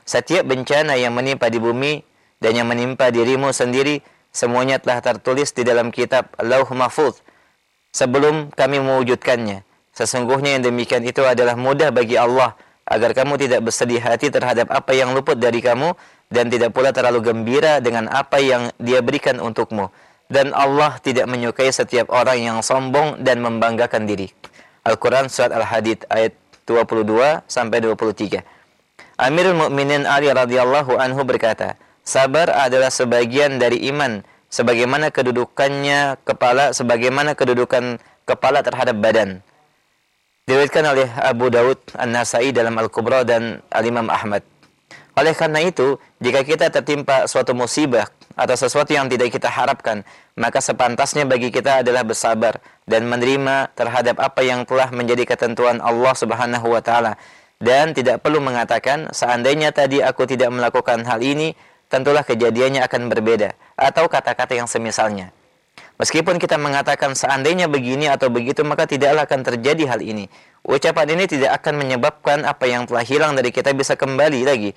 setiap bencana yang menimpa di bumi dan yang menimpa dirimu sendiri, semuanya telah tertulis di dalam kitab Lauh Mahfuz sebelum kami mewujudkannya. Sesungguhnya yang demikian itu adalah mudah bagi Allah, agar kamu tidak bersedih hati terhadap apa yang luput dari kamu, dan tidak pula terlalu gembira dengan apa yang Dia berikan untukmu. Dan Allah tidak menyukai setiap orang yang sombong dan membanggakan diri. Al-Quran Surat Al-Hadid ayat 22-23. Amirul Mukminin Ali radhiyallahu anhu berkata, sabar adalah sebagian dari iman, sebagaimana kedudukan kepala terhadap badan. Diriwayatkan oleh Abu Daud, An-Nasai dalam Al-Kubra dan Al-Imam Ahmad. Oleh karena itu, jika kita tertimpa suatu musibah atau sesuatu yang tidak kita harapkan, maka sepantasnya bagi kita adalah bersabar dan menerima terhadap apa yang telah menjadi ketentuan Allah Subhanahu wa taala, dan tidak perlu mengatakan seandainya tadi aku tidak melakukan hal ini, tentulah kejadiannya akan berbeda, atau kata-kata yang semisalnya. Meskipun kita mengatakan seandainya begini atau begitu, maka tidaklah akan terjadi hal ini. Ucapan ini tidak akan menyebabkan apa yang telah hilang dari kita bisa kembali lagi.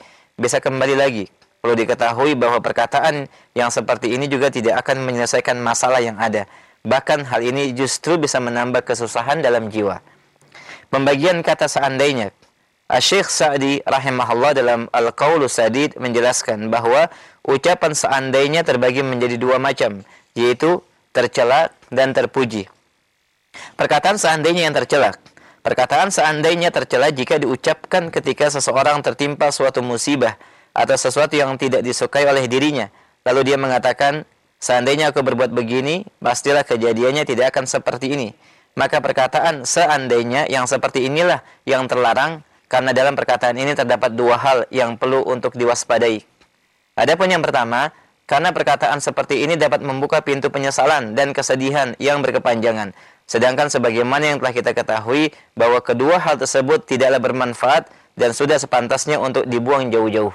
Perlu diketahui bahwa perkataan yang seperti ini juga tidak akan menyelesaikan masalah yang ada. Bahkan hal ini justru bisa menambah kesusahan dalam jiwa. Pembagian kata seandainya. Syekh Sa'di rahimahullah dalam Al-Qaulus Sadid menjelaskan bahwa ucapan seandainya terbagi menjadi dua macam, yaitu tercela dan terpuji. Perkataan seandainya yang tercela. Perkataan seandainya tercela jika diucapkan ketika seseorang tertimpa suatu musibah atau sesuatu yang tidak disukai oleh dirinya. Lalu dia mengatakan, seandainya aku berbuat begini, pastilah kejadiannya tidak akan seperti ini. Maka perkataan seandainya yang seperti inilah yang terlarang, karena dalam perkataan ini terdapat dua hal yang perlu untuk diwaspadai. Adapun yang pertama, karena perkataan seperti ini dapat membuka pintu penyesalan dan kesedihan yang berkepanjangan. Sedangkan sebagaimana yang telah kita ketahui bahwa kedua hal tersebut tidaklah bermanfaat dan sudah sepantasnya untuk dibuang jauh-jauh.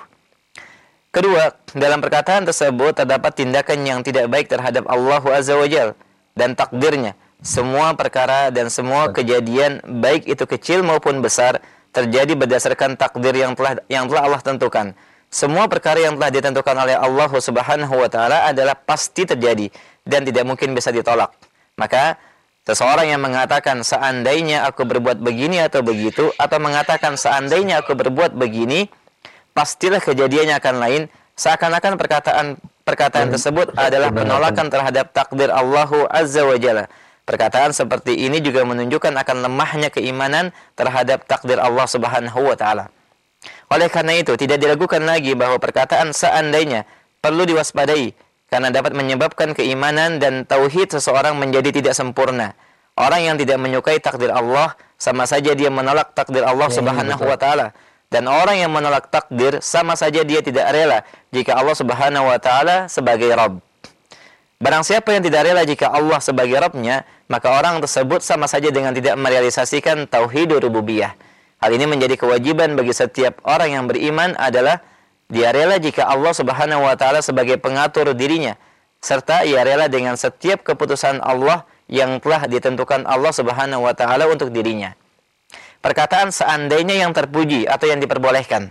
Kedua, dalam perkataan tersebut terdapat tindakan yang tidak baik terhadap Allah Azza wa Jalla dan takdirnya. Semua perkara dan semua kejadian, baik itu kecil maupun besar, terjadi berdasarkan takdir yang telah Allah tentukan. Semua perkara yang telah ditentukan oleh Allah Subhanahu wa taala adalah pasti terjadi dan tidak mungkin bisa ditolak. Maka seseorang yang mengatakan seandainya aku berbuat begini atau begitu, atau mengatakan seandainya aku berbuat begini, pastilah kejadiannya akan lain, seakan-akan perkataan tersebut adalah penolakan terhadap takdir Allah Azza wa Jalla. Perkataan seperti ini juga menunjukkan akan lemahnya keimanan terhadap takdir Allah Subhanahu wa taala. Oleh karena itu, tidak diragukan lagi bahwa perkataan seandainya perlu diwaspadai, karena dapat menyebabkan keimanan dan tauhid seseorang menjadi tidak sempurna. Orang yang tidak menyukai takdir Allah, sama saja dia menolak takdir Allah Subhanahu wa taala. Dan orang yang menolak takdir, sama saja dia tidak rela jika Allah Subhanahu wa taala sebagai Rabb. Barang siapa yang tidak rela jika Allah sebagai Rabbnya, maka orang tersebut sama saja dengan tidak merealisasikan tauhid rububiyah. Hal ini menjadi kewajiban bagi setiap orang yang beriman adalah dia rela jika Allah Subhanahu wa taala sebagai pengatur dirinya, serta ia rela dengan setiap keputusan Allah yang telah ditentukan Allah Subhanahu wa taala untuk dirinya. Perkataan seandainya yang terpuji atau yang diperbolehkan.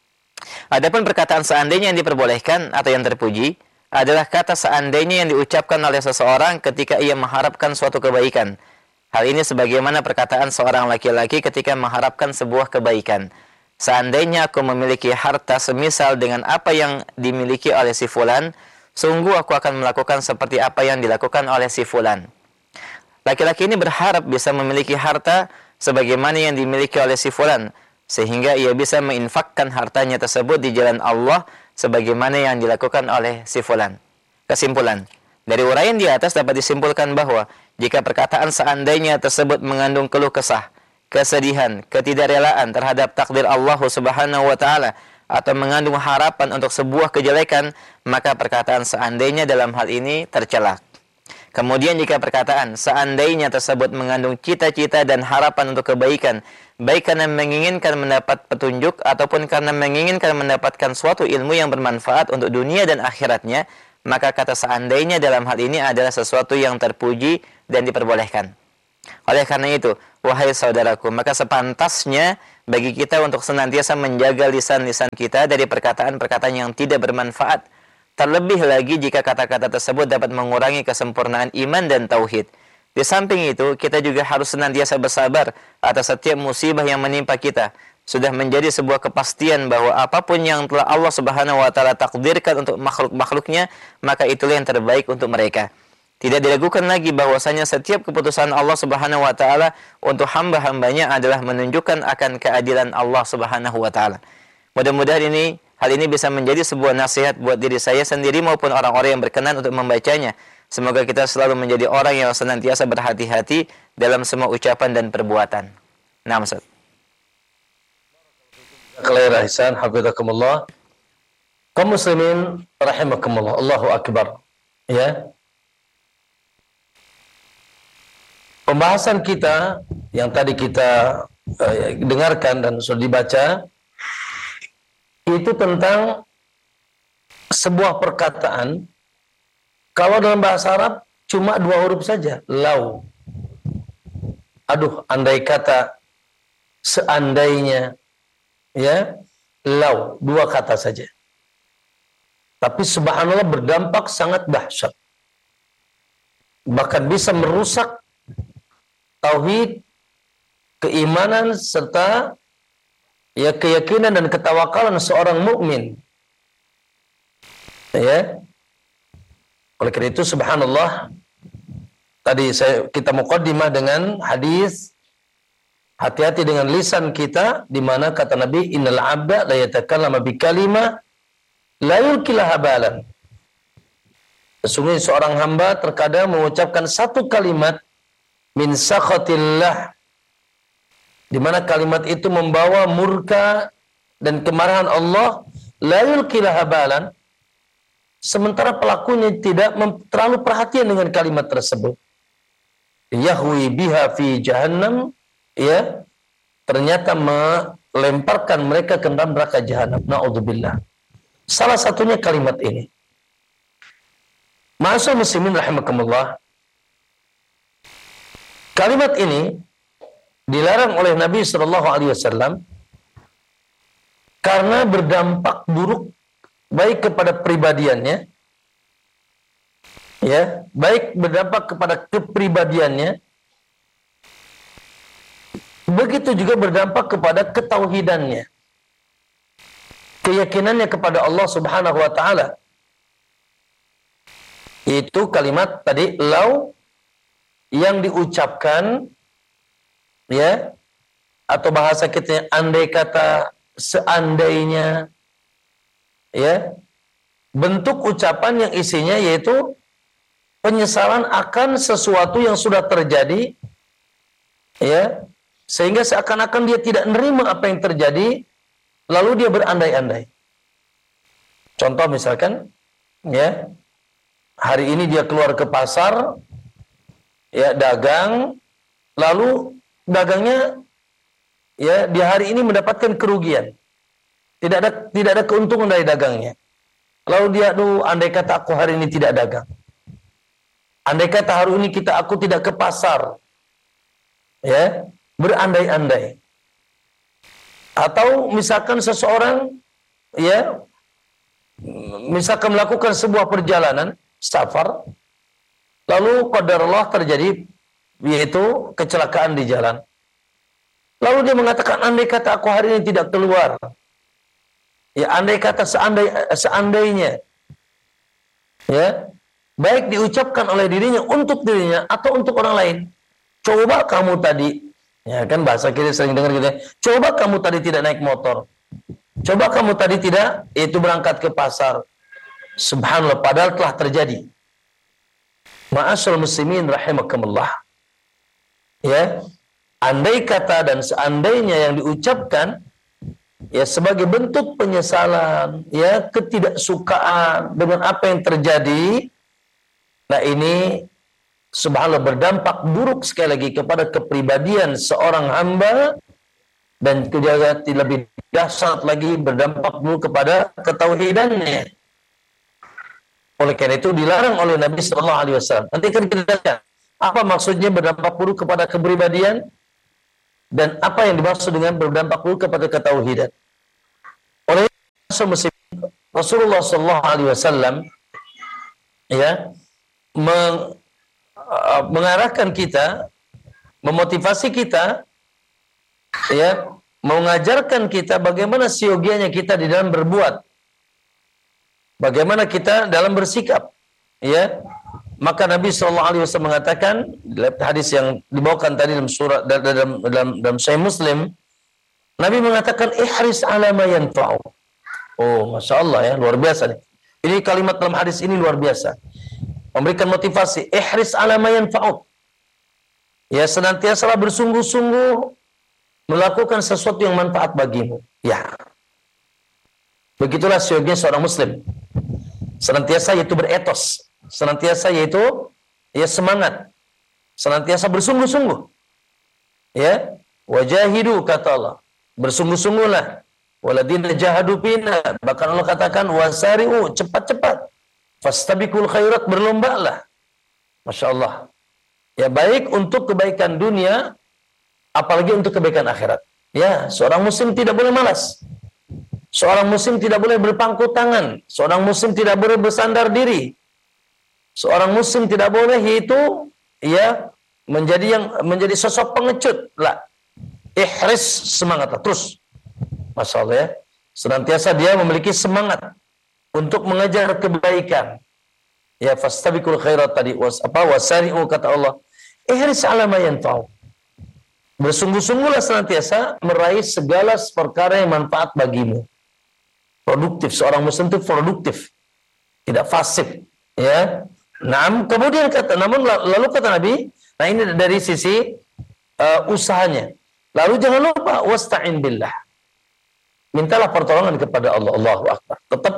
Adapun perkataan seandainya yang diperbolehkan atau yang terpuji adalah kata seandainya yang diucapkan oleh seseorang ketika ia mengharapkan suatu kebaikan. Hal ini sebagaimana perkataan seorang laki-laki ketika mengharapkan sebuah kebaikan. Seandainya aku memiliki harta semisal dengan apa yang dimiliki oleh si fulan, sungguh aku akan melakukan seperti apa yang dilakukan oleh si fulan. Laki-laki ini berharap bisa memiliki harta sebagaimana yang dimiliki oleh si fulan, sehingga ia bisa menginfakkan hartanya tersebut di jalan Allah sebagaimana yang dilakukan oleh si fulan. Kesimpulan, dari uraian di atas dapat disimpulkan bahwa jika perkataan seandainya tersebut mengandung keluh kesah, kesedihan, ketidakrelaan terhadap takdir Allah Subhanahu wa taala, atau mengandung harapan untuk sebuah kejelekan, maka perkataan seandainya dalam hal ini tercela. Kemudian jika perkataan seandainya tersebut mengandung cita-cita dan harapan untuk kebaikan, baik karena menginginkan mendapat petunjuk ataupun karena menginginkan mendapatkan suatu ilmu yang bermanfaat untuk dunia dan akhiratnya, maka kata seandainya dalam hal ini adalah sesuatu yang terpuji dan diperbolehkan. Oleh karena itu, wahai saudaraku, maka sepantasnya bagi kita untuk senantiasa menjaga lisan-lisan kita dari perkataan-perkataan yang tidak bermanfaat. Terlebih lagi jika kata-kata tersebut dapat mengurangi kesempurnaan iman dan tauhid. Di samping itu, kita juga harus senantiasa bersabar atas setiap musibah yang menimpa kita. Sudah menjadi sebuah kepastian bahwa apapun yang telah Allah Subhanahu wa taala takdirkan untuk makhluk-makhluknya, maka itulah yang terbaik untuk mereka. Tidak diragukan lagi bahwasanya setiap keputusan Allah Subhanahu wa taala untuk hamba-hambanya adalah menunjukkan akan keadilan Allah Subhanahu wa taala. Mudah-mudahan hal ini bisa menjadi sebuah nasihat buat diri saya sendiri maupun orang-orang yang berkenan untuk membacanya. Semoga kita selalu menjadi orang yang senantiasa berhati-hati dalam semua ucapan dan perbuatan. Nah, Ustaz. Khair ihsan hafizakumullah. Kaum muslimin rahimakumullah. Allahu akbar. Ya. Pembahasan kita yang tadi kita dengarkan dan sudah dibaca itu tentang sebuah perkataan, kalau dalam bahasa Arab cuma 2 huruf saja, lau. Aduh, andai kata, seandainya, ya, lau, 2 kata saja. Tapi subhanallah berdampak sangat dahsyat. Bahkan bisa merusak tauhid, keimanan, serta ya keyakinan dan ketawakalan seorang mukmin. Ya. Oleh karena itu subhanallah, tadi kita muqaddimah dengan hadis hati-hati dengan lisan kita, di mana kata Nabi, innal abda la yatakallam bi kalimah la yulkilaha balan. Sesungguhnya seorang hamba terkadang mengucapkan satu kalimat min sakhatillah, di mana kalimat itu membawa murka dan kemarahan Allah, la yulkilaha balan, sementara pelakunya tidak terlalu perhatian dengan kalimat tersebut. Yahwi biha fi jahannam, ya, ternyata melemparkan mereka ke dalam neraka jahanam. Na'udzubillah. Salah satunya kalimat ini. Ma'asyiral muslimin rahimakumullah. Kalimat ini dilarang oleh Nabi sallallahu alaihi wasallam karena berdampak buruk baik kepada pribadiannya, ya, baik berdampak kepada kepribadiannya, begitu juga berdampak kepada ketauhidannya, keyakinannya kepada Allah Subhanahu wa taala. Itu kalimat tadi lau yang diucapkan, ya, atau bahasa kita andai kata, seandainya, ya, bentuk ucapan yang isinya yaitu penyesalan akan sesuatu yang sudah terjadi, ya, sehingga seakan-akan dia tidak menerima apa yang terjadi, lalu dia berandai-andai. Contoh misalkan, ya, hari ini dia keluar ke pasar, ya, dagang, lalu dagangnya, ya, di hari ini mendapatkan kerugian, tidak ada keuntungan dari dagangnya. Lalu dia, andai kata aku hari ini tidak dagang, andai kata hari ini aku tidak ke pasar, ya, berandai-andai. Atau misalkan seseorang, ya, misalkan melakukan sebuah perjalanan safar, lalu qadarullah terjadi yaitu kecelakaan di jalan. Lalu dia mengatakan, andai kata aku hari ini tidak keluar, ya, andai kata seandainya, ya, baik diucapkan oleh dirinya untuk dirinya atau untuk orang lain. Coba kamu tadi, ya kan bahasa kita sering dengar gitu ya, coba kamu tadi tidak naik motor, coba kamu tadi tidak itu berangkat ke pasar. Subhanallah, padahal telah terjadi. Ma'asyiral muslimin rahimakumullah. Ya, andai kata dan seandainya yang diucapkan, ya, sebagai bentuk penyesalan, ya, ketidaksukaan dengan apa yang terjadi, nah ini subhanallah berdampak buruk sekali lagi kepada kepribadian seorang hamba, dan juga lebih dahsyat lagi berdampak buruk kepada ketauhidannya. Oleh karena itu dilarang oleh Nabi sallallahu alaihi wasallam. Nanti kan kita lihat Apa maksudnya berdampak buruk kepada kepribadian dan apa yang dimaksud dengan berdampak buruk kepada ketauhidan. Oleh Rasulullah sallallahu alaihi wasallam ya mengarahkan kita, memotivasi kita, ya, mengajarkan kita bagaimana siogianya kita di dalam berbuat, bagaimana kita dalam bersikap, ya. Maka Nabi Shallallahu Alaihi Wasallam mengatakan dalam hadis yang dibawakan tadi dalam surat dalam Sahih Muslim, Nabi mengatakan ihris ala ma yanfa'u. Oh, masya Allah ya, luar biasa nih. Ini kalimat dalam hadis ini luar biasa, memberikan motivasi. Ihris ala ma yanfa'u. Ya, senantiasa bersungguh-sungguh melakukan sesuatu yang manfaat bagimu. Ya, begitulah syoginya seorang Muslim. Senantiasa yaitu beretos. Senantiasa yaitu ya semangat, senantiasa bersungguh-sungguh, ya, wajahidu kata Allah, bersungguh-sungguhlah, waladina jahadu fina, bahkan Allah katakan wasari'u, cepat-cepat, fastabiqul khairat, berlombalah. Masya Allah, ya, baik untuk kebaikan dunia apalagi untuk kebaikan akhirat. Ya, seorang muslim tidak boleh malas, seorang muslim tidak boleh berpangku tangan, seorang muslim tidak boleh bersandar diri. Seorang muslim tidak boleh itu ya menjadi sosok pengecut lah. Ihris, semangatlah terus. Masya Allah ya. Senantiasa dia memiliki semangat untuk mengejar kebaikan. Ya, fastabiqul khairat tadi wasari'u kata Allah. Ihris ala ma yanfa'u. Bersungguh-sungguhlah senantiasa meraih segala perkara yang manfaat bagimu. Produktif, seorang muslim itu produktif. Tidak fasik, ya. Nah, kemudian lalu kata Nabi, nah ini dari sisi usahanya. Lalu jangan lupa wasta'in billah. Mintalah pertolongan kepada Allah. Allahu Akbar. Tetap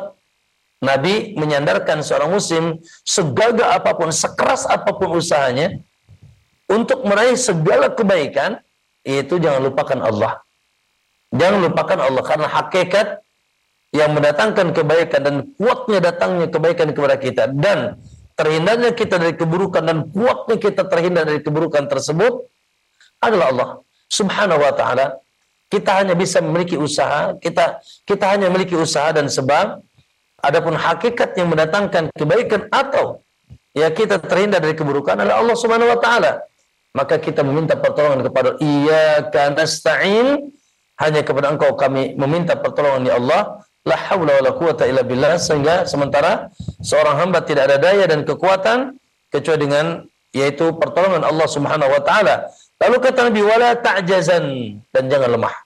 Nabi menyandarkan seorang muslim segagah apapun, sekeras apapun usahanya untuk meraih segala kebaikan, itu jangan lupakan Allah. Jangan lupakan Allah, karena hakikat yang mendatangkan kebaikan dan kuatnya datangnya kebaikan kepada kita dan terhindarnya kita dari keburukan dan kuatnya kita terhindar dari keburukan tersebut adalah Allah Subhanahu wa taala. Kita hanya bisa memiliki usaha, kita hanya memiliki usaha dan sebab. Adapun hakikat yang mendatangkan kebaikan atau ya kita terhindar dari keburukan adalah Allah Subhanahu wa taala. Maka kita meminta pertolongan kepada Iyyaka nasta'in, hanya kepada Engkau kami meminta pertolongan ya Allah. La haula wala quwata illa billah, sehingga sementara seorang hamba tidak ada daya dan kekuatan kecuali dengan yaitu pertolongan Allah Subhanahu wa taala. Lalu kata Nabi wala ta'jazan, dan jangan lemah.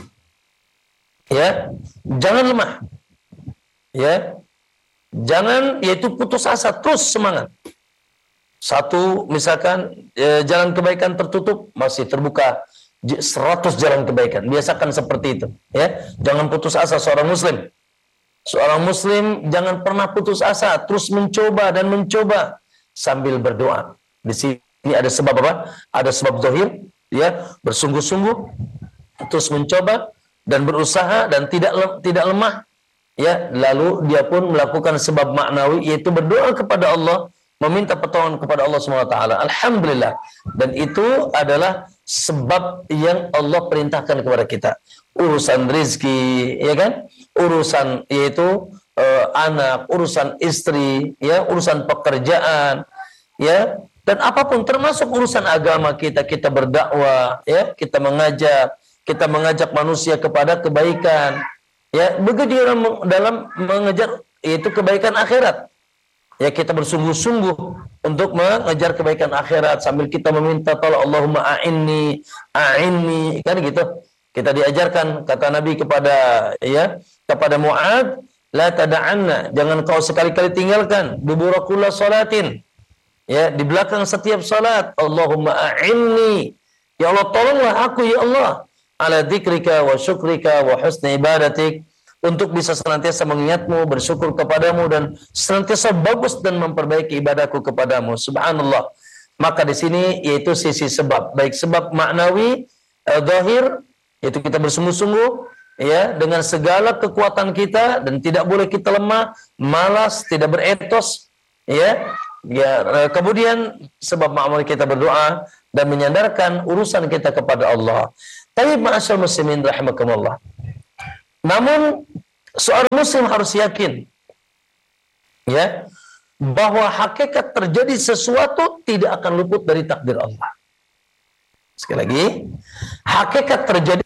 Ya, jangan lemah. Ya. Jangan yaitu putus asa, terus semangat. Satu misalkan jalan kebaikan tertutup, masih terbuka 100 jalan kebaikan. Biasakan seperti itu, ya. Jangan putus asa seorang muslim. Seorang muslim jangan pernah putus asa, terus mencoba dan mencoba sambil berdoa. Di sini ada sebab apa? Ada sebab zahir, ya, bersungguh-sungguh terus mencoba dan berusaha dan tidak lemah, ya. Lalu dia pun melakukan sebab maknawi, yaitu berdoa kepada Allah, meminta pertolongan kepada Allah Subhanahu wa taala. Alhamdulillah. Dan itu adalah sebab yang Allah perintahkan kepada kita. Urusan rezeki, ya kan? Urusan yaitu anak, urusan istri, ya, urusan pekerjaan, ya, dan apapun termasuk urusan agama kita berdakwah, ya, kita mengajak manusia kepada kebaikan, ya, begitu dalam mengejar yaitu kebaikan akhirat. Ya, kita bersungguh-sungguh untuk mengejar kebaikan akhirat sambil kita meminta tolong Allahumma a'inni, kan gitu. Kita diajarkan kata Nabi kepada Mu'ad, la tada'anna, jangan kau sekali-kali tinggalkan dubura kulli salatin. Ya, di belakang setiap salat, Allahumma a'inni, ya Allah tolonglah aku ya Allah, ala dzikrika wa syukrika wa husni ibadatik, untuk bisa senantiasa mengingatmu, bersyukur kepadamu, dan senantiasa bagus dan memperbaiki ibadahku kepadamu. Subhanallah. Maka di sini yaitu sisi sebab, baik sebab maknawi, zahir, yaitu kita bersungguh-sungguh, ya, dengan segala kekuatan kita, dan tidak boleh kita lemah, malas, tidak beretos, ya, Ya, kemudian sebab ma'amul kita berdoa dan menyandarkan urusan kita kepada Allah. Tapi ma'asyal muslimin rahimakumullah. Namun seorang muslim harus yakin ya bahwa hakikat terjadi sesuatu tidak akan luput dari takdir Allah. Sekali lagi, hakikat terjadi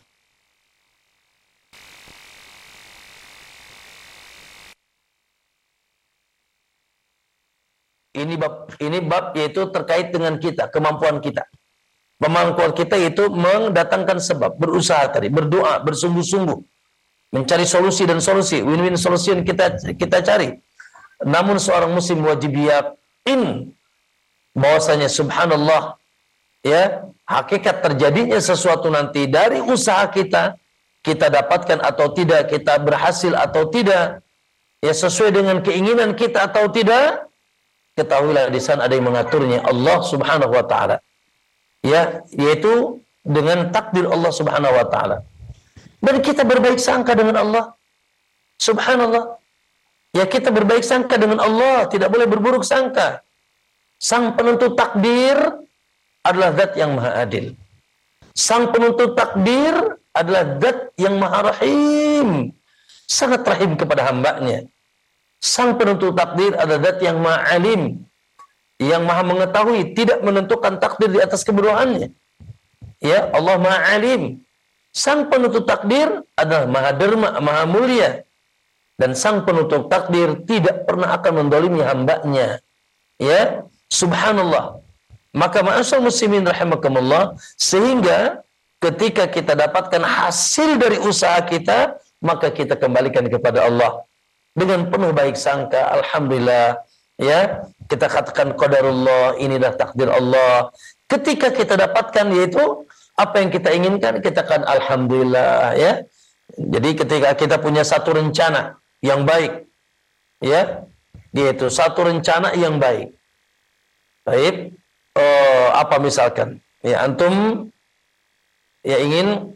ini bab yaitu terkait dengan kita, kemampuan kita. Kemampuan kita itu mendatangkan sebab, berusaha tadi, berdoa, bersungguh-sungguh, mencari solusi dan solusi, win-win solution kita cari. Namun seorang muslim wajib yakin bahwasanya subhanallah ya, hakikat terjadinya sesuatu nanti dari usaha kita dapatkan atau tidak, kita berhasil atau tidak, ya sesuai dengan keinginan kita atau tidak, ketahuilah di sana ada yang mengaturnya, Allah Subhanahu wa taala. Ya, yaitu dengan takdir Allah Subhanahu wa taala. Dan kita berbaik sangka dengan Allah. Subhanallah. Ya, kita berbaik sangka dengan Allah, tidak boleh berburuk sangka. Sang penentu takdir adalah zat yang maha adil. Sang penentu takdir adalah zat yang maha rahim. Sangat rahim kepada hambanya. Sang penentu takdir adalah zat yang maha alim, yang maha mengetahui, tidak menentukan takdir di atas kebodohannya. Ya, Allah maha alim. Sang penentu takdir adalah maha derma, maha mulia. Dan sang penutup takdir tidak pernah akan mendolimi hambanya. Ya, subhanallah. Maka ma'asyal muslimin rahimakumullah, sehingga ketika kita dapatkan hasil dari usaha kita, maka kita kembalikan kepada Allah dengan penuh baik sangka. Alhamdulillah, ya, kita katakan qadarullah, inilah takdir Allah. Ketika kita dapatkan yaitu apa yang kita inginkan, kita katakan alhamdulillah, ya. Jadi ketika kita punya satu rencana yang baik, ya, yaitu satu rencana yang baik. Baik, apa misalkan, ya, antum ya ingin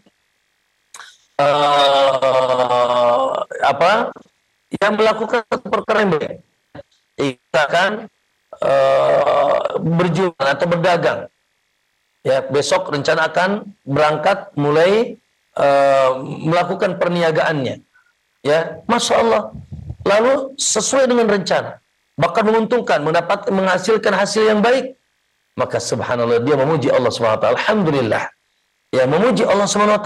yang melakukan perkara yang baik, kita akan berjualan atau berdagang. Ya, besok rencana akan berangkat mulai melakukan perniagaannya. Ya, masya Allah. Lalu sesuai dengan rencana, bahkan menguntungkan, menghasilkan hasil yang baik. Maka subhanallah, dia memuji Allah SWT. Alhamdulillah. Ya, memuji Allah SWT.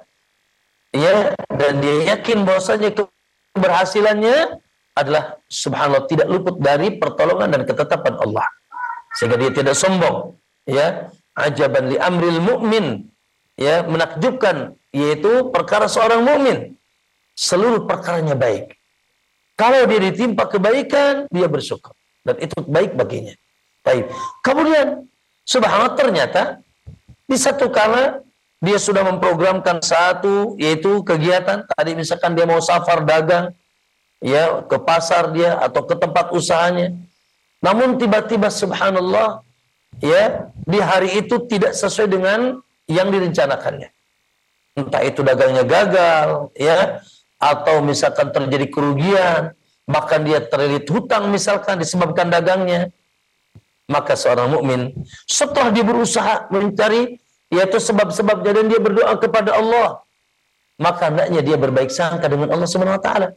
Ya, dan dia yakin bahwasanya keberhasilannya adalah subhanallah tidak luput dari pertolongan dan ketetapan Allah. Sehingga dia tidak sombong. Ya, ajaban li amril mu'min. Ya, menakjubkan, yaitu perkara seorang mukmin. Seluruh perkaranya baik. Kalau dia ditimpa kebaikan, dia bersyukur. Dan itu baik baginya. Baik. Kemudian, subhanallah, ternyata di satu kala dia sudah memprogramkan satu, yaitu kegiatan. Tadi misalkan dia mau safar dagang, ya, ke pasar dia atau ke tempat usahanya. Namun tiba-tiba subhanallah, ya, di hari itu tidak sesuai dengan yang direncanakannya. Entah itu dagangnya gagal, ya, atau misalkan terjadi kerugian, bahkan dia terlilit hutang misalkan disebabkan dagangnya. Maka seorang mukmin setelah dia berusaha mencari yaitu sebab-sebabnya dan dia berdoa kepada Allah, maka hendaknya dia berbaik sangka dengan Allah Subhanahu wa taala.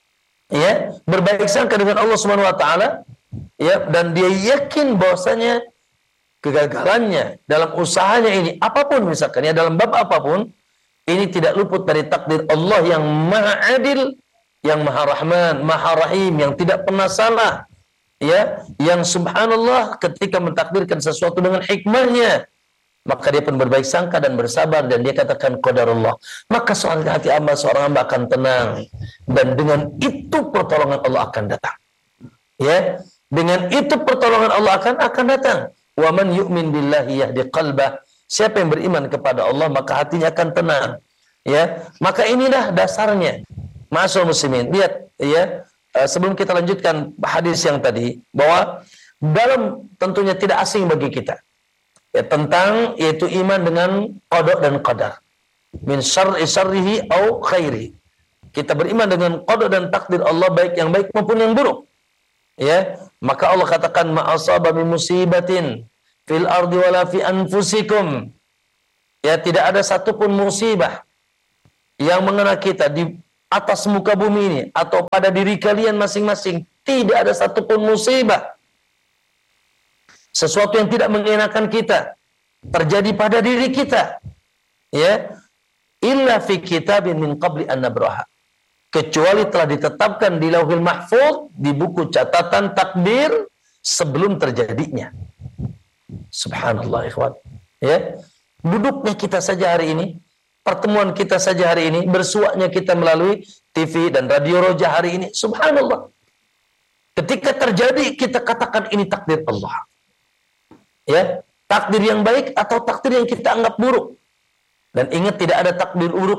Ya, berbaik sangka dengan Allah Subhanahu wa taala, ya, dan dia yakin bahwasanya kegagalannya dalam usahanya ini, apapun misalkan ya, dalam bab apapun, ini tidak luput dari takdir Allah yang maha adil, yang maha rahman, maha rahim, yang tidak pernah salah, ya, yang subhanallah ketika mentakdirkan sesuatu dengan hikmahnya, maka dia pun berbaik sangka dan bersabar dan dia katakan qadarullah. Maka seorang hamba akan tenang, dan dengan itu pertolongan Allah akan datang. Ya, dengan itu pertolongan Allah akan datang. Wa man yu'min billahi yahdi qalbah. Siapa yang beriman kepada Allah maka hatinya akan tenang. Ya, maka inilah dasarnya. Ma'asyiral muslimin, lihat ya, sebelum kita lanjutkan hadis yang tadi, bahwa dalam tentunya tidak asing bagi kita ya, tentang yaitu iman dengan qada dan qadar. Min syarrihi au khairi. Kita beriman dengan qada dan takdir Allah, baik yang baik maupun yang buruk. Ya, maka Allah katakan ma asaba min musibatin fil ardi wala fi anfusikum. Ya, tidak ada satupun musibah yang mengenai kita di atas muka bumi ini atau pada diri kalian masing-masing. Tidak ada satupun musibah, sesuatu yang tidak mengenakan kita terjadi pada diri kita, ya, illa fi kitabin min qabli an nabraha, kecuali telah ditetapkan di Lauhil Mahfuz, di buku catatan takdir sebelum terjadinya. Subhanallah, ikhwan. Ya, duduknya kita saja hari ini, pertemuan kita saja hari ini, bersuaknya kita melalui TV dan radio Roja hari ini, subhanallah. Ketika terjadi, kita katakan ini takdir Allah. Ya, takdir yang baik atau takdir yang kita anggap buruk. Dan ingat, tidak ada takdir buruk,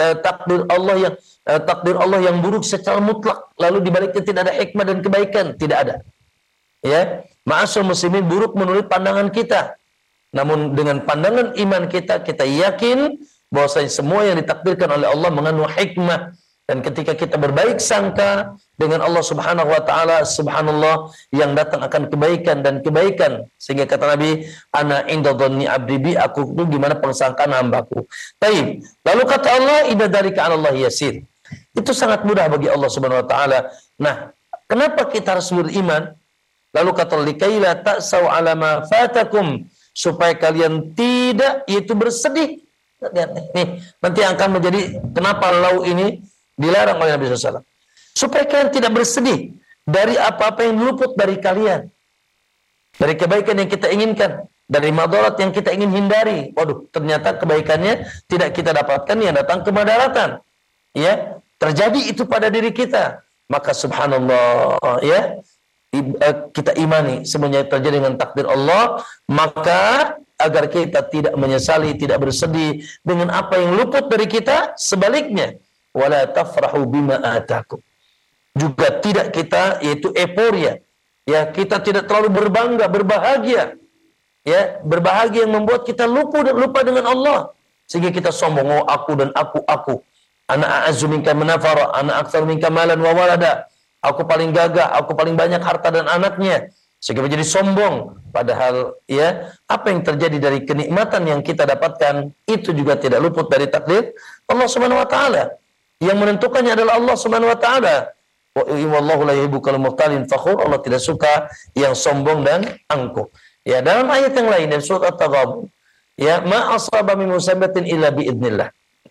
takdir Allah yang buruk secara mutlak. Lalu dibaliknya tidak ada hikmah dan kebaikan, tidak ada. Ya, ma'asyar muslimin, buruk menurut pandangan kita. Namun dengan pandangan iman kita, kita yakin bahwasanya semua yang ditakdirkan oleh Allah mengandung hikmah. Dan ketika kita berbaik sangka dengan Allah Subhanahu wa taala, subhanallah, yang datang akan kebaikan dan kebaikan. Sehingga kata Nabi, ana inda dhanni abdi bi, aku itu gimana persangkaan hambaku. Baik. Lalu kata Allah, idza dzalika 'ala Allah yasir. Itu sangat mudah bagi Allah Subhanahu wa taala. Nah, kenapa kita harus beriman? Lalu kata likaila ta'sau 'ala ma fatakum, supaya kalian tidak yaitu bersedih. Lihat nih, nanti akan menjadi kenapa lau ini dilarang oleh Nabi SAW. Supaya kalian tidak bersedih dari apa-apa yang luput dari kalian. Dari kebaikan yang kita inginkan. Dari madarat yang kita ingin hindari. Waduh, ternyata kebaikannya tidak kita dapatkan, yang datang kemudaratan. Ya, terjadi itu pada diri kita. Maka subhanallah, ya, kita imani semuanya terjadi dengan takdir Allah. Maka agar kita tidak menyesali, tidak bersedih dengan apa yang luput dari kita, sebaliknya, wala tafrahu bima atakum, juga tidak kita yaitu euforia, ya, kita tidak terlalu berbangga, berbahagia, ya, berbahagia yang membuat kita lupa dengan Allah, sehingga kita sombong, oh aku dan aku, ana a'azzu minka manafara, ana aktsar minka malan wa walada, aku paling gagah, aku paling banyak harta dan anaknya, sehingga menjadi sombong. Padahal, ya, apa yang terjadi dari kenikmatan yang kita dapatkan itu juga tidak luput dari takdir Allah Subhanahu wa taala. Yang menentukannya adalah Allah Subhanahu wa taala. Wallahu la yuhibbul mukhtalin fakhur. Allah tidak suka yang sombong dan angkuh. Ya, dalam ayat yang lain dari surat At-Taghabun, ya, ma asaba min musibatin illa bi idznillah.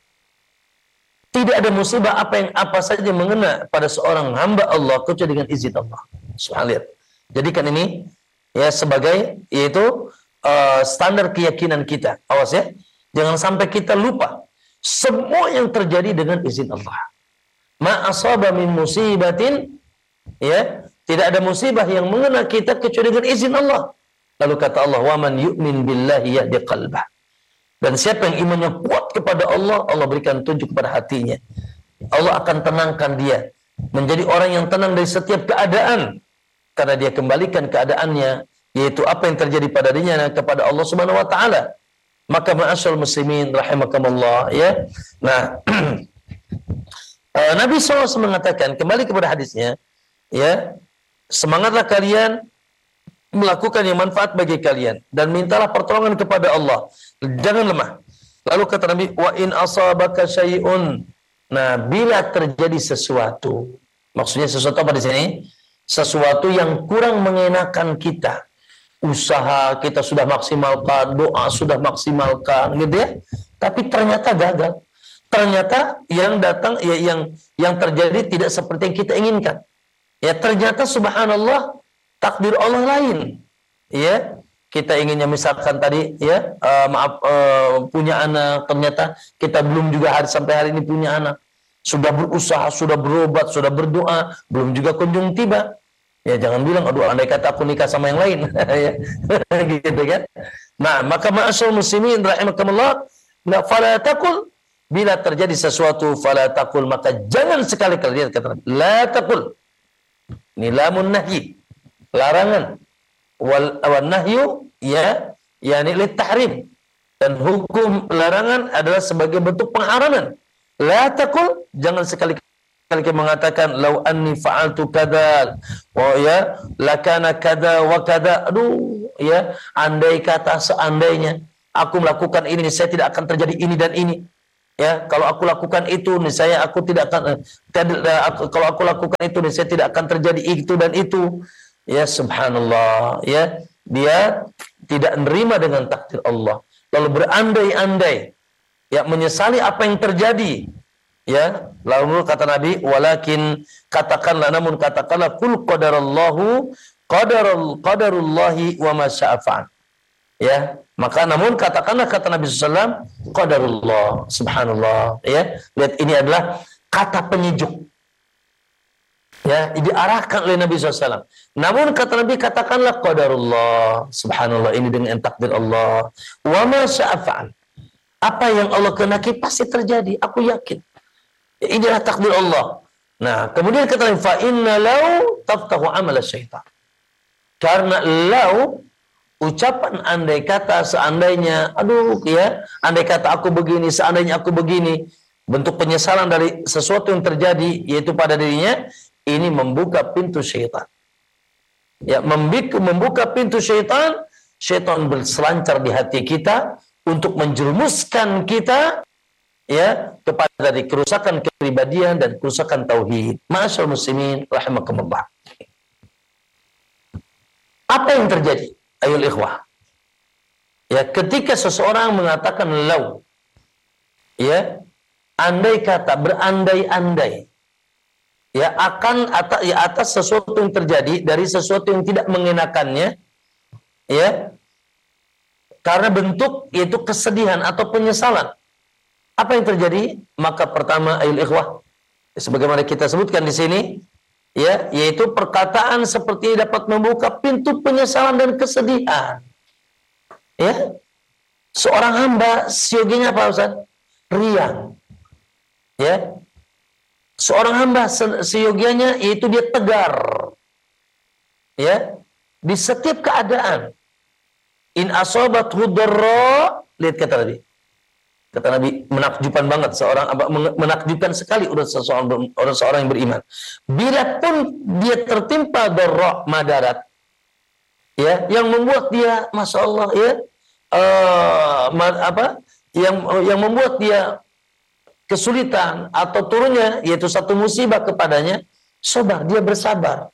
Tidak ada musibah apa saja mengena pada seorang hamba Allah kecuali dengan izin Allah. Subhanallah. Jadikan ini, ya, sebagai yaitu standar keyakinan kita. Awas, ya, jangan sampai kita lupa semua yang terjadi dengan izin Allah. Ma asaba min musibatin, ya, tidak ada musibah yang mengena kita kecuali dengan izin Allah. Lalu kata Allah, wa man yu'min billahi yahdi qalbah. Dan siapa yang imannya kuat kepada Allah, Allah berikan tunjuk kepada hatinya. Allah akan tenangkan dia menjadi orang yang tenang dari setiap keadaan, karena dia kembalikan keadaannya, yaitu apa yang terjadi pada dirinya, kepada Allah Subhanahu wa taala. Maka ma'asyarul muslimin rahimakumullah, ya. Nah, Nabi SAW mengatakan, kembali kepada hadisnya, ya, semangatlah kalian melakukan yang manfaat bagi kalian dan mintalah pertolongan kepada Allah. Jangan lemah. Lalu kata Nabi, wa in asabaka syai'un. Nah, bila terjadi sesuatu, maksudnya sesuatu apa di sini? Sesuatu yang kurang mengenakan kita. Usaha kita sudah maksimalkan, doa sudah maksimalkan, gitu ya. Tapi ternyata gagal. Ternyata yang datang, ya, yang terjadi tidak seperti yang kita inginkan. Ya, ternyata subhanallah takdir Allah lain. Ya, kita inginnya misalkan tadi, ya, punya anak, ternyata kita belum juga sampai hari ini punya anak. Sudah berusaha, sudah berobat, sudah berdoa, belum juga kunjung tiba. Ya, jangan bilang, aduh, andai kata aku nikah sama yang lain. Ya, gitu kan. Nah, maka ma'asyarul muslimin rahimakumullah, la fala taqul, bila terjadi sesuatu fala taqul, maka jangan sekali-kali, lihat kata la taqul. Ini lamun nahyi, larangan. Wal nahyu, ya, yani lit tahrim. Dan hukum larangan adalah sebagai bentuk pengharaman. La taqul, jangan sekali-kali sekali mengatakan lau anni fa'altu kada wa ya lakana kada wa kada. Aduh, ya, andai kata seandainya aku melakukan ini, saya tidak akan terjadi ini dan ini. Ya, kalau aku lakukan itu, saya aku tidak akan kalau aku lakukan itu, saya tidak akan terjadi itu dan itu. Ya, subhanallah, ya. Dia tidak menerima dengan takdir Allah. Lalu berandai-andai, ya, menyesali apa yang terjadi. Ya, lalu kata Nabi, walakin namun katakanlah kul qadarullahi wa ma syaa fa'al. Ya, maka namun katakanlah kata Nabi SAW, qadarullah, subhanallah. Ya, lihat ini adalah kata penyejuk. Ya, diarahkan oleh Nabi SAW. Namun kata Nabi, katakanlah qadarullah, subhanallah, ini dengan takdir Allah. Wa ma syaa fa'al. Apa yang Allah kehendaki pasti terjadi, aku yakin. Inilah takdir Allah. Nah, kemudian kata Nabi, fa inna law taftahu amal syaitan. Karena law, ucapan andai kata, seandainya, aduh, ya, andai kata aku begini, seandainya aku begini, bentuk penyesalan dari sesuatu yang terjadi, yaitu pada dirinya, ini membuka pintu syaitan. Ya, membuka pintu syaitan, syaitan berselancar di hati kita untuk menjerumuskan kita, ya, kepada kerusakan kepribadian dan kerusakan tauhid. Ma'asyiral muslimin rahimakumullah. Apa yang terjadi? Ayol ikhwah. Ya, ketika seseorang mengatakan law, ya, andai kata, berandai-andai, ya, atas sesuatu yang terjadi dari sesuatu yang tidak mengenakannya, ya, karena bentuk yaitu kesedihan atau penyesalan. Apa yang terjadi? Maka pertama, ayol ikhwah, sebagaimana kita sebutkan di sini, ya, yaitu perkataan seperti ini dapat membuka pintu penyesalan dan kesedihan. Ya, seorang hamba sioginya apa, Ustaz? Riang. Ya, seorang hamba siogianya yaitu dia tegar. Ya, di setiap keadaan. In asobathu dharra, lihat kata Nabi. Kata Nabi, menakjubkan banget, menakjubkan sekali orang seorang yang beriman. Bila pun dia tertimpa dharra, madarat, ya, yang membuat dia, masya Allah, ya, yang membuat dia kesulitan atau turunnya, yaitu satu musibah kepadanya, sabar, dia bersabar.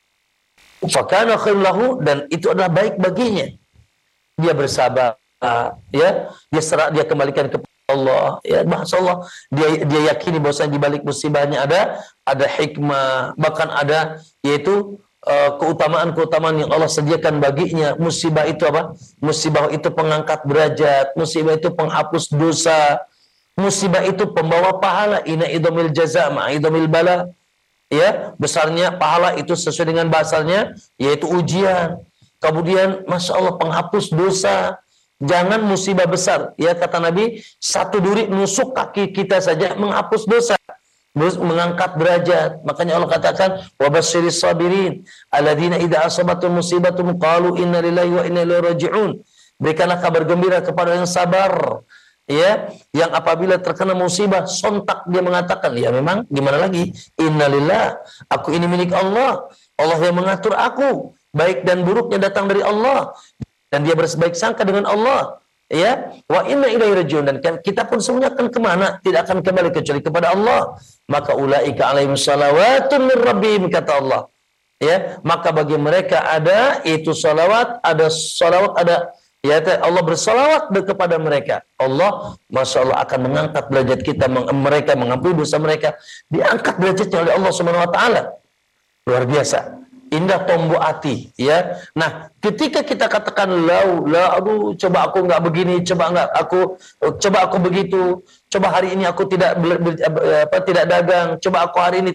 Fakana khairul lahu, dan itu adalah baik baginya. Dia bersabar, ya, dia kembalikan kepada Allah, ya, masya Allah, dia yakini bahwasanya di balik musibahnya ada hikmah, bahkan ada yaitu keutamaan-keutamaan yang Allah sediakan baginya. Musibah itu apa? Musibah itu pengangkat derajat, musibah itu penghapus dosa, musibah itu pembawa pahala. Inna idhamil jaza ma'idhamil bala. Ya, besarnya pahala itu sesuai dengan bahasanya, yaitu ujian. Kemudian, masya Allah, penghapus dosa. Jangan musibah besar. Ya, kata Nabi, satu duri nusuk kaki kita saja menghapus dosa, mengangkat derajat. Makanya Allah katakan, wabasyiris sabirin alladzina idza asabatum musibatum qalu inna lillahi wa inna ilaihi raji'un. Berikanlah kabar gembira kepada yang sabar, ya, yang apabila terkena musibah sontak dia mengatakan, ya memang gimana lagi, innalillah, aku ini milik Allah, Allah yang mengatur aku, baik dan buruknya datang dari Allah, dan dia berbaik sangka dengan Allah, ya, wa inna ilaihi raji'un, dan kita pun semuanya akan kemana? Tidak akan kembali kecuali kepada Allah. Maka ulaika alaihim salawatun min rabbihim, kata Allah, ya, maka bagi mereka ada itu salawat, ada ya, Allah bersalawat kepada mereka. Allah, masya Allah, akan mengangkat derajat kita, mereka mengampuni dosa mereka, diangkat derajatnya oleh Allah Subhanahu Wa Taala. Luar biasa. Indah tombok hati, ya. Nah, ketika kita katakan aduh, coba aku nggak begini, coba aku begitu, coba hari ini aku tidak dagang, coba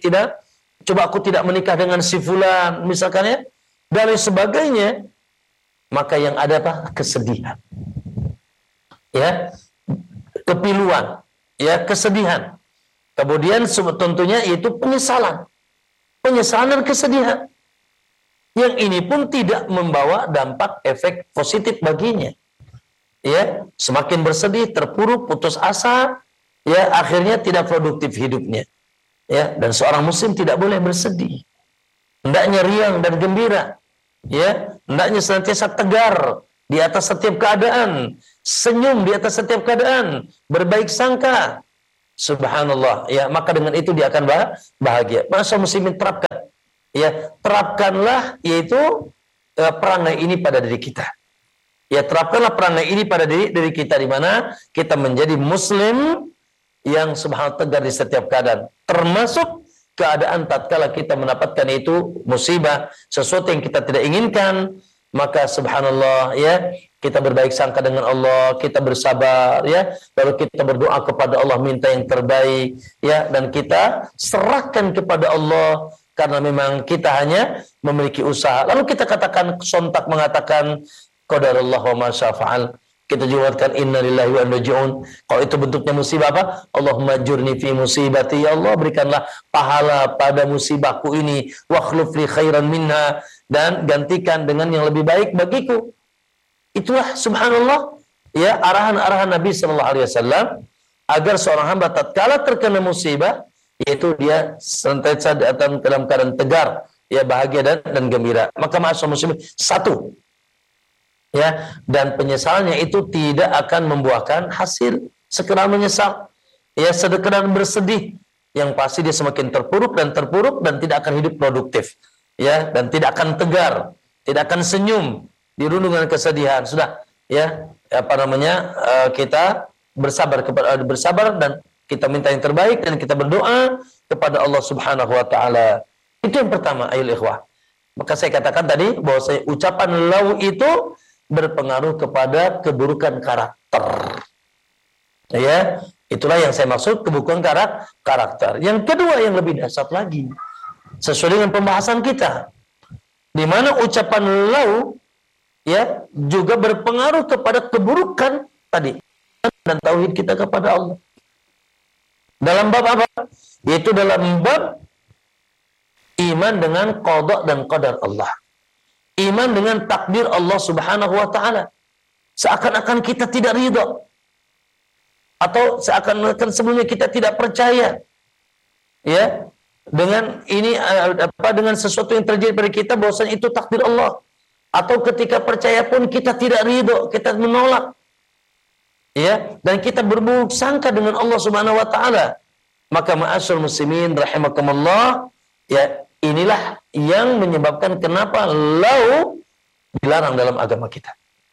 aku tidak menikah dengan si fulan, misalkan, ya, dan lain sebagainya, maka yang ada apa? Kesedihan, ya, kepiluan, ya, kesedihan. Kemudian tentunya itu penyesalan dan kesedihan. Yang ini pun tidak membawa dampak efek positif baginya. Ya, semakin bersedih, terpuruk, putus asa, ya, akhirnya tidak produktif hidupnya. Ya, dan seorang muslim tidak boleh bersedih. Hendaknya riang dan gembira. Ya, hendaknya senantiasa tegar di atas setiap keadaan, senyum di atas setiap keadaan, berbaik sangka. Subhanallah. Ya, maka dengan itu dia akan bahagia. Masa muslimin terapkan. Ya, terapkanlah yaitu perangai ini pada diri kita. Ya, terapkanlah perangai ini pada diri kita, di mana kita menjadi muslim yang subhanallah tegar di setiap keadaan, termasuk keadaan tatkala kita mendapatkan itu musibah, sesuatu yang kita tidak inginkan, maka subhanallah ya, kita berbaik sangka dengan Allah, kita bersabar ya, lalu kita berdoa kepada Allah minta yang terbaik ya, dan kita serahkan kepada Allah karena memang kita hanya memiliki usaha. Lalu kita katakan, sontak mengatakan qadarullah wa ma syafa'al. Kita juga katakan innalillahi wa inna ilaihi raji'un. Kalau itu bentuknya musibah apa? Allahumma jurni fi musibati, ya Allah berikanlah pahala pada musibahku ini, wa khluf li khairan minha, dan gantikan dengan yang lebih baik bagiku. Itulah subhanallah ya arahan-arahan Nabi sallallahu alaihi wasallam agar seorang hamba tatkala terkena musibah yaitu dia senantiasa dalam keadaan tegar, ya bahagia dan gembira. Maka ma'asyiral muslimin, satu ya, dan penyesalannya itu tidak akan membuahkan hasil. Sekedar menyesal ya, sekedar bersedih, yang pasti dia semakin terpuruk dan tidak akan hidup produktif ya, dan tidak akan tegar, tidak akan senyum, dirundung dengan kesedihan. Sudah ya, kita bersabar dan kita minta yang terbaik dan kita berdoa kepada Allah Subhanahu wa taala. Itu yang pertama, ayol ikhwah. Maka saya katakan tadi bahwa ucapan lau itu berpengaruh kepada keburukan karakter. Ya, itulah yang saya maksud keburukan karakter. Yang kedua yang lebih dahsyat lagi, sesuai dengan pembahasan kita, di mana ucapan lau ya juga berpengaruh kepada keburukan tadi dan tauhid kita kepada Allah. Dalam bab apa? Yaitu dalam bab iman dengan qada dan qadar Allah. Iman dengan takdir Allah Subhanahu wa taala. Seakan-akan kita tidak ridha, atau seakan-akan sebelumnya kita tidak percaya. Ya, dengan ini dengan sesuatu yang terjadi pada kita bahwasanya itu takdir Allah. Atau ketika percaya pun kita tidak ridha, kita menolak. Ya, dan kita berburuk sangka dengan Allah Subhanahu wa taala. Maka ma'asyiral muslimin rahimakumullah, ya, inilah yang menyebabkan kenapa lau dilarang dalam agama kita.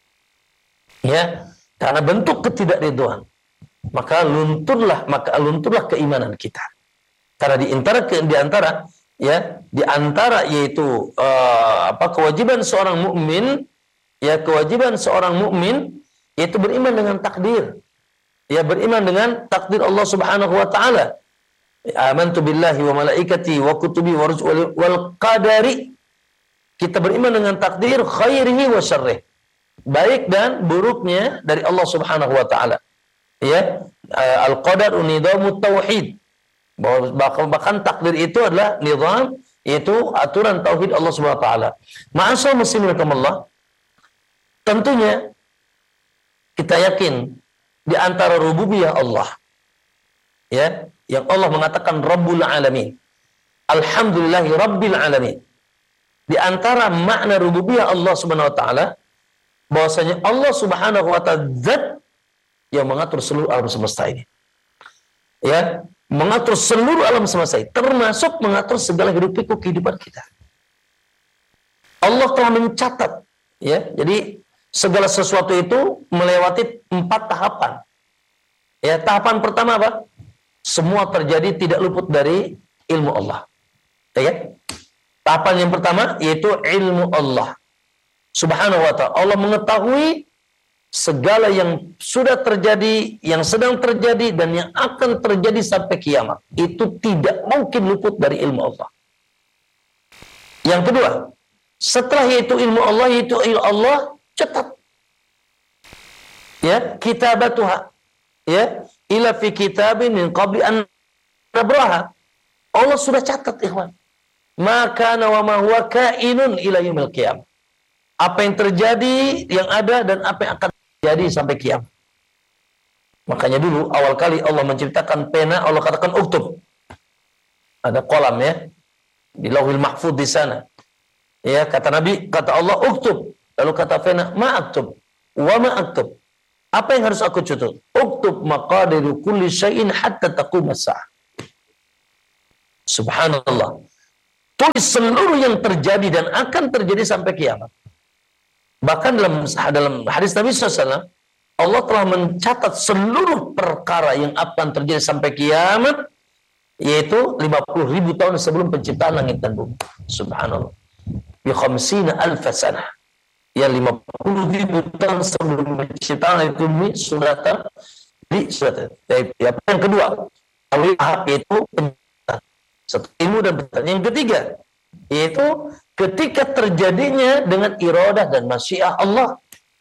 Ya, karena bentuk ketidakridhaan. Maka lunturlah keimanan kita. Karena di antara yaitu kewajiban seorang mukmin, ya kewajiban seorang mukmin yaitu beriman dengan takdir. Ya, beriman dengan takdir Allah Subhanahu wa taala. Amantu billahi wa malaikati wa kutubi wa rusuli wal qadari. Kita beriman dengan takdir khairihi wa syarrih, baik dan buruknya dari Allah Subhanahu wa taala. Ya, al-qadar nizamu tauhid. Bahkan takdir itu adalah nizam, yaitu aturan tauhid Allah Subhanahu wa taala. Ma'asyiral muslimin rahimakumullah, tentunya kita yakin di antara rububiyah Allah, ya, yang Allah mengatakan Rabbul Alamin, Alhamdulillahi Rabbil Alamin. Di antara makna rububiyah Allah Subhanahu wa taala bahwasanya Allah Subhanahu wa taala zat yang mengatur seluruh alam semesta ini. Ya, mengatur seluruh alam semesta ini, termasuk mengatur segala hidup pikuk kehidupan kita. Allah telah mencatat, ya. Jadi segala sesuatu itu melewati 4 tahapan. Ya, tahapan pertama apa? Semua terjadi tidak luput dari ilmu Allah. Ya. Tahapan yang pertama yaitu ilmu Allah Subhanahu wa ta'ala. Allah mengetahui segala yang sudah terjadi, yang sedang terjadi, dan yang akan terjadi sampai kiamat. Itu tidak mungkin luput dari ilmu Allah. Yang kedua, setelah yaitu ilmu Allah, yaitu ilmu Allah cetat. Ya, kitabatuha. Ya, ila fi kitabin min qabli an nabraha. Allah sudah catat, ikhwan. Maka wa ma huwa kainun ila yaumil qiyamah. Apa yang terjadi, yang ada, dan apa yang akan terjadi sampai kiamat. Makanya dulu awal kali Allah menciptakan pena, Allah katakan uktub. Ada kolam ya di Lauhul Mahfuz di sana. Ya, kata Nabi, kata Allah, uktub. Lalu kata Fena, ma'aktub. Wa ma'aktub. Apa yang harus aku tutup? Uktub maqadiru kulli syai'in hatta taqum as-sa'ah. Subhanallah. Tulis seluruh yang terjadi dan akan terjadi sampai kiamat. Bahkan dalam hadis Nabi SAW, Allah telah mencatat seluruh perkara yang akan terjadi sampai kiamat, yaitu 50.000 tahun sebelum penciptaan langit dan bumi. Subhanallah. Bi khamsina alf sanah. Ya 50.000 tahun sebelum penciptaan langit dan bumi sudah ya, yang kedua, yaitu penciptaan. Satu ilmu dan penciptaan. Yang ketiga, yaitu ketika terjadinya dengan iradah dan masyiah Allah.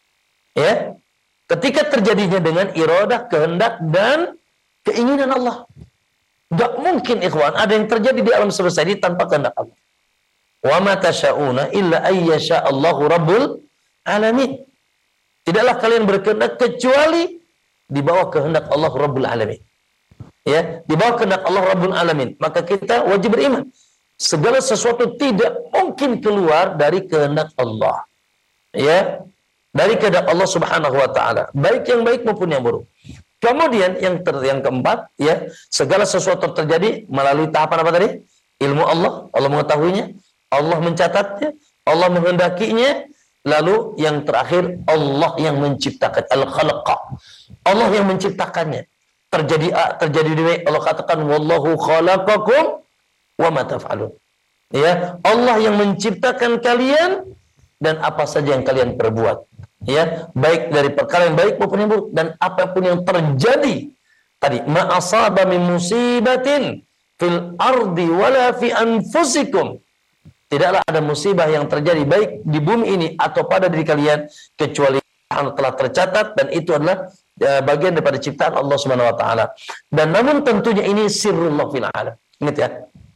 Ya. Ketika terjadinya dengan iradah, kehendak dan keinginan Allah. Gak mungkin ikhwan ada yang terjadi di alam semesta ini tanpa kehendak Allah. Wa ma tasyauna illa ayyasha Allahu rabbul alamin. Tidaklah kalian berkehendak kecuali di bawah kehendak Allah Rabbul Alamin. Ya, di bawah kehendak Allah Rabbul Alamin. Maka kita wajib beriman. Segala sesuatu tidak mungkin keluar dari kehendak Allah. Ya, dari kehendak Allah Subhanahu wa taala, baik yang baik maupun yang buruk. Kemudian yang keempat, ya, segala sesuatu terjadi melalui tahapan apa tadi? Ilmu Allah, Allah mengetahuinya, Allah mencatatnya, Allah menghendakinya, lalu yang terakhir Allah yang menciptakan, al-khalaqa. Allah yang menciptakannya. Terjadi A, terjadi B, Allah katakan wallahu khalaqakum wa ma taf'alun. Ya, Allah yang menciptakan kalian dan apa saja yang kalian perbuat. Ya, baik dari perkara yang baik maupun yang buruk, dan apapun yang terjadi tadi, ma asaba min musibatin fil ardi wala fi anfusikum. Tidaklah ada musibah yang terjadi baik di bumi ini atau pada diri kalian kecuali telah tercatat, dan itu adalah bagian daripada ciptaan Allah Subhanahu wa taala. Dan namun tentunya ini sirrullah fil alam. Ingat ya.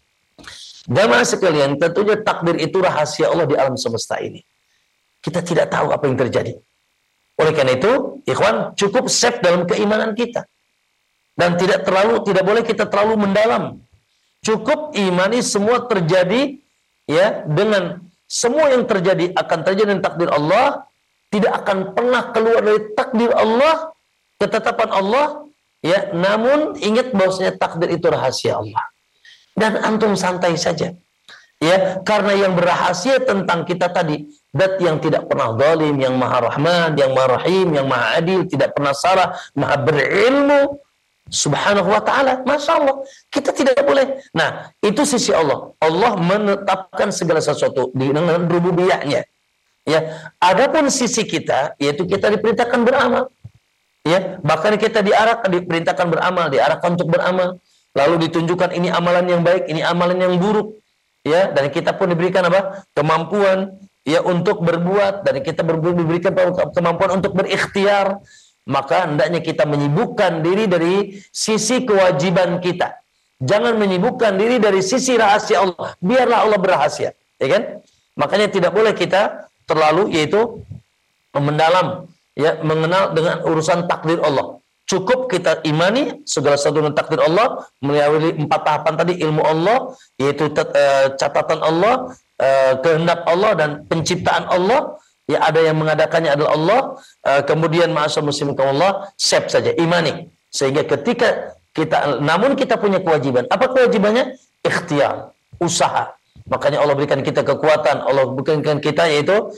Jamaah sekalian, tentunya takdir itu rahasia Allah di alam semesta ini. Kita tidak tahu apa yang terjadi. Oleh karena itu, ikhwan, cukup safe dalam keimanan kita. Dan tidak boleh kita terlalu mendalam. Cukup imani semua terjadi, ya, dengan semua yang terjadi akan terjadi dengan takdir Allah, tidak akan pernah keluar dari takdir Allah, ketetapan Allah, ya. Namun ingat bahwasanya takdir itu rahasia Allah. Dan antum santai saja. Ya, karena yang berrahasia tentang kita tadi, zat yang tidak pernah zalim, yang maha rahman, yang maha rahim, yang maha adil, tidak pernah salah, maha berilmu, subhanahu wa ta'ala. Masya Allah, kita tidak boleh. Nah, itu sisi Allah. Allah menetapkan segala sesuatu dengan rububiyahnya. Ya, adapun sisi kita, yaitu kita diperintahkan beramal. Ya, bahkan kita diperintahkan beramal, diarahkan untuk beramal. Lalu ditunjukkan ini amalan yang baik, ini amalan yang buruk. Ya, dan kita pun diberikan apa? Kemampuan, ya, untuk berbuat, dan kita diberikan kemampuan untuk berikhtiar. Maka hendaknya kita menyibukkan diri dari sisi kewajiban kita. Jangan menyibukkan diri dari sisi rahasia Allah. Biarlah Allah berrahasia, ya kan? Makanya tidak boleh kita terlalu, yaitu mendalam, ya, mengenal dengan urusan takdir Allah. Cukup kita imani segala sesuatu dengan takdir Allah melalui 4 tahapan tadi, ilmu Allah, yaitu catatan Allah, kehendak Allah, dan penciptaan Allah. Ya, ada yang mengadakannya adalah Allah. Kemudian ma'asyar muslim Allah, siap saja, imani. Sehingga ketika namun kita punya kewajiban. Apa kewajibannya? Ikhtiar, usaha. Makanya Allah berikan kita kekuatan, Allah berikan kita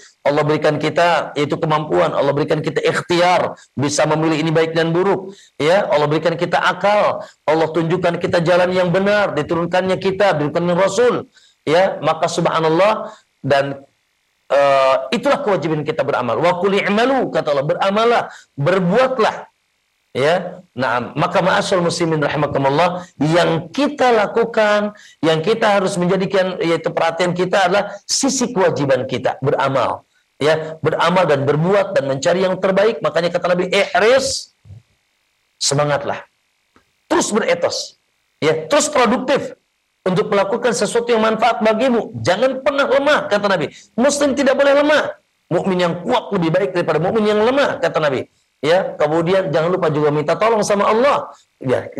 yaitu kemampuan, Allah berikan kita ikhtiar, bisa memilih ini baik dan buruk. Ya, Allah berikan kita akal, Allah tunjukkan kita jalan yang benar, diturunkannya kitab, diturunkan Rasul. Ya, maka subhanallah, dan itulah kewajiban kita beramal. Wa qul i'malu, kata Allah, beramalah, berbuatlah. Ya, nah, maka ma'asyal muslimin rahimakumullah, yang kita lakukan, yang kita harus menjadikan, yaitu perhatian kita adalah sisi kewajiban kita, beramal. Ya, beramal dan berbuat dan mencari yang terbaik. Makanya kata Nabi, ihris, semangatlah. Terus beretos. Ya, terus produktif untuk melakukan sesuatu yang manfaat bagimu. Jangan pernah lemah, kata Nabi. Muslim tidak boleh lemah. Mukmin yang kuat lebih baik daripada mukmin yang lemah, kata Nabi. Ya, kemudian jangan lupa juga minta tolong sama Allah. Ya, ini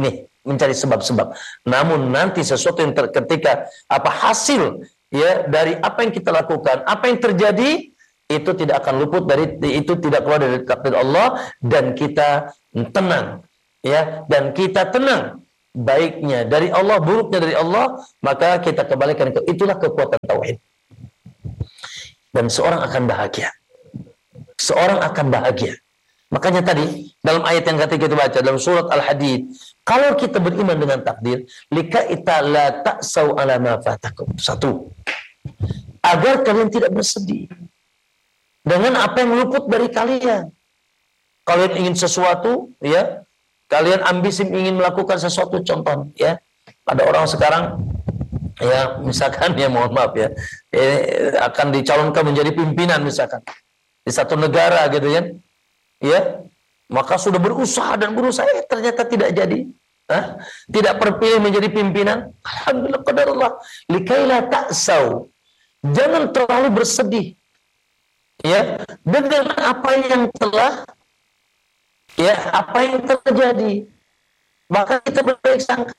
mencari sebab-sebab. Namun nanti sesuatu yang ketika hasil ya dari apa yang kita lakukan, apa yang terjadi itu tidak akan luput dari itu, tidak keluar dari takdir Allah, dan kita tenang ya, dan kita tenang, baiknya dari Allah, buruknya dari Allah, maka kita kembalikan ke itulah kekuatan tauhid. Dan seorang akan bahagia. Seorang akan bahagia. Makanya tadi dalam ayat yang ketika kita baca dalam surat Al-Hadid, kalau kita beriman dengan takdir, likaita la ta'sau ala ma fatakum. Satu, agar kalian tidak bersedih dengan apa yang luput dari kalian. Kalian ingin sesuatu, ya, kalian ambisi ingin melakukan sesuatu, contoh, ya, ada orang sekarang, ya, misalkan, ya, mohon maaf, ya, akan dicalonkan menjadi pimpinan, misalkan, di satu negara, gitu, ya, maka sudah berusaha dan berusaha, ternyata tidak jadi, tidak terpilih menjadi pimpinan. Alhamdulillah, qadarullah, likaila ta'sau, jangan terlalu bersedih, ya, dengan apa yang telah, ya, apa yang terjadi. Maka kita berbaik sangka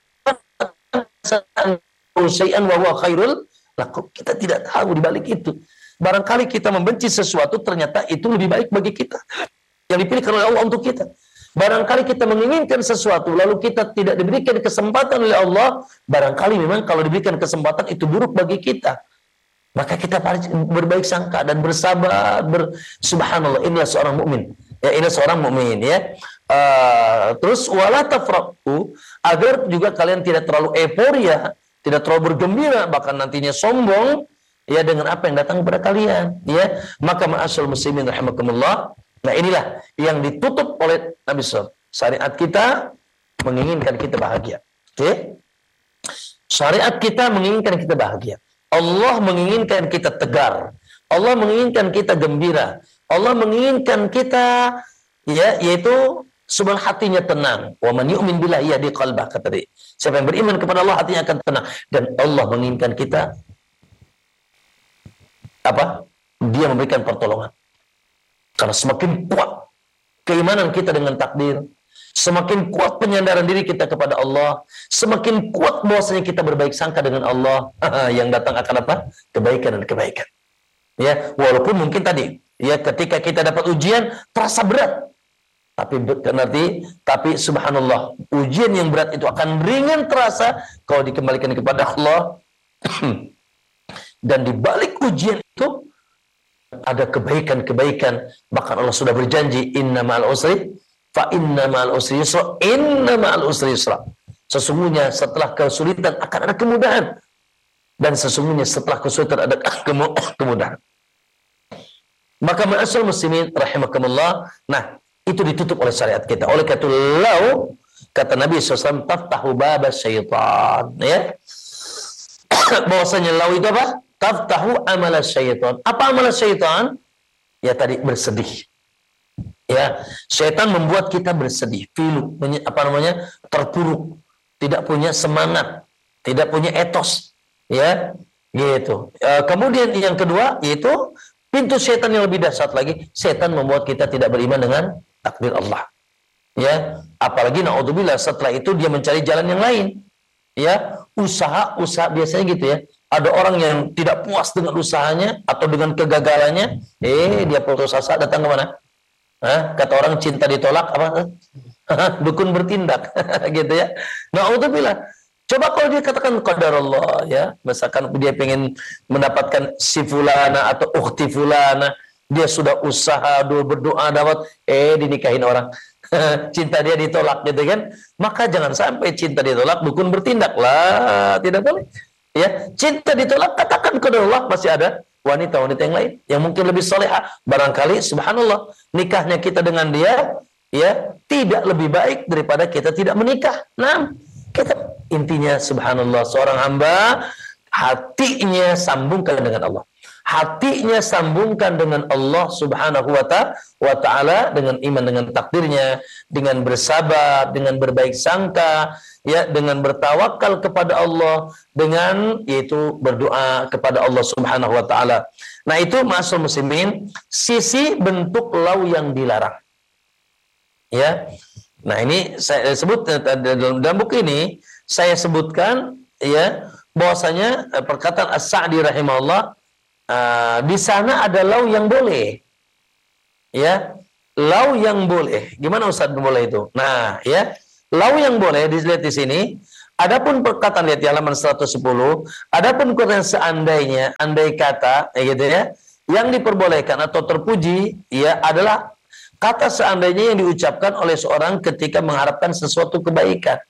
syai'an wa huwa khairul lakum. Kita tidak tahu di balik itu. Barangkali kita membenci sesuatu, ternyata itu lebih baik bagi kita, yang dipilihkan oleh Allah untuk kita. Barangkali kita menginginkan sesuatu, lalu kita tidak diberikan kesempatan oleh Allah, barangkali memang kalau diberikan kesempatan itu buruk bagi kita. Maka kita berbaik sangka dan bersabar, subhanallah, inilah seorang mukmin. Ya, ini seorang mukmin, ya. Terus wala tafrahu, agar juga kalian tidak terlalu euforia, tidak terlalu bergembira, bahkan nantinya sombong, ya, dengan apa yang datang kepada kalian, ya. Maka ma'asyal muslimin rahimakumullah. Nah, inilah yang ditutup oleh Nabi SAW. Syariat kita menginginkan kita bahagia. Oke? Syariat kita menginginkan kita bahagia. Allah menginginkan kita tegar. Allah menginginkan kita gembira. Allah menginginkan kita, ya, yaitu subhan hatinya tenang. Wa man yu'min billahi yahdi qalbah, kata dia. Siapa yang beriman kepada Allah, hatinya akan tenang. Dan Allah menginginkan kita apa? Dia memberikan pertolongan. Karena semakin kuat keimanan kita dengan takdir, semakin kuat penyandaran diri kita kepada Allah, semakin kuat bahwasanya kita berbaik sangka dengan Allah, yang datang akan apa? Kebaikan dan kebaikan. Ya, walaupun mungkin tadi, ya, ketika kita dapat ujian terasa berat, tapi subhanallah, ujian yang berat itu akan ringan terasa kalau dikembalikan kepada Allah. Dan di balik ujian itu ada kebaikan-kebaikan. Bahkan Allah sudah berjanji, inna ma'al usri fa inna ma'al usri yusra, inna ma'al usri yusra. Sesungguhnya setelah kesulitan akan ada kemudahan, dan sesungguhnya setelah kesulitan ada kemudahan. Maka ma'asyiral muslimin rahimakumullah, nah, itu ditutup oleh syariat kita. Oleh kata lau, kata Nabi SAW, taftahu babas syaitan, ya. Bahwasanya lau itu apa? Taftahu amalas syaitan. Apa amalas syaitan? Ya, tadi bersedih. Ya, syaitan membuat kita bersedih, filu, terpuruk, tidak punya semangat, tidak punya etos, ya, gitu. Kemudian yang kedua yaitu pintu syaitan yang lebih dahsyat lagi, syaitan membuat kita tidak beriman dengan takdir Allah. Ya, apalagi naudzubillah setelah itu dia mencari jalan yang lain. Ya, usaha biasanya gitu, ya. Ada orang yang tidak puas dengan usahanya atau dengan kegagalannya, dia putus asa, datang kemana? Kata orang cinta ditolak, apa? Dukun bertindak, gitu, ya. Naudzubillah. Coba kalau dia katakan qadarullah, ya, misalkan dia pengen mendapatkan si fulana atau ukhti fulana, dia sudah usaha, berdoa dapat, dinikahin orang. Cinta dia ditolak, gitu kan? Maka jangan sampai cinta ditolak dukun bertindak lah, tidak boleh. Ya, cinta ditolak, katakan qadarullah, masih ada wanita-wanita yang lain yang mungkin lebih salehah. Barangkali subhanallah nikahnya kita dengan dia, ya, tidak lebih baik daripada kita tidak menikah. Nah, kita intinya subhanallah, seorang hamba hatinya sambungkan dengan Allah. Hatinya sambungkan dengan Allah subhanahu wa ta'ala, dengan iman dengan takdirnya, dengan bersabar, dengan berbaik sangka, ya, dengan bertawakal kepada Allah, dengan yaitu berdoa kepada Allah subhanahu wa ta'ala. Nah, itu ma'asyiral muslimin, sisi bentuk lau yang dilarang. Ya. Nah, ini saya sebut dalam buku ini saya sebutkan ya bahwasanya perkataan As-Sa'di rahimahullah, di sana ada lau yang boleh. Ya, lau yang boleh. Gimana Ustaz boleh itu? Nah, ya, lau yang boleh dilihat di sini. Adapun perkataan lihat di halaman 110, adapun perkataan seandainya, andai kata, ya gitu ya, yang diperbolehkan atau terpuji, ya adalah kata seandainya yang diucapkan oleh seorang ketika mengharapkan sesuatu kebaikan.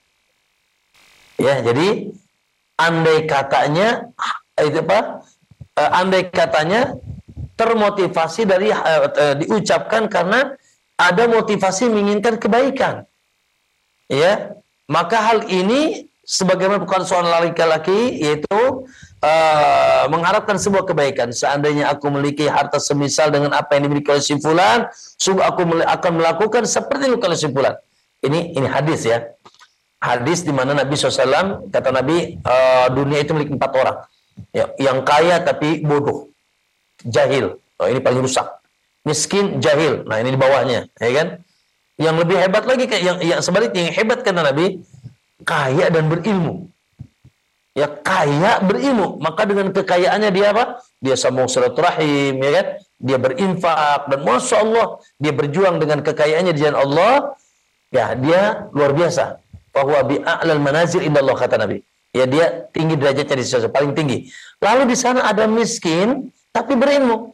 Ya, jadi andai katanya itu apa? Andai katanya termotivasi dari diucapkan karena ada motivasi menginginkan kebaikan. Ya, maka hal ini sebagaimana bukan seorang laki-laki yaitu mengharapkan sebuah kebaikan. Seandainya aku memiliki harta semisal dengan apa yang dimiliki oleh si fulan, sungguh aku akan melakukan seperti yang dilakukan oleh si fulan. Ini hadis ya. Hadis di mana Nabi SAW kata Nabi, dunia itu milik 4 orang. Ya, yang kaya tapi bodoh, jahil. Oh, ini paling rusak. Miskin, jahil. Nah, ini di bawahnya, ya kan? Yang lebih hebat lagi yang sebaliknya, yang hebat kata Nabi, kaya dan berilmu. Ya, kaya berilmu, maka dengan kekayaannya dia apa? Dia sambung silaturahim, ya kan? Dia berinfak dan masya Allah dia berjuang dengan kekayaannya di jalan Allah. Ya, dia luar biasa. Bahwa bi'a'lal manazil indallah kata Nabi. Ya, dia tinggi derajatnya di sisi paling tinggi. Lalu di sana ada miskin tapi berilmu.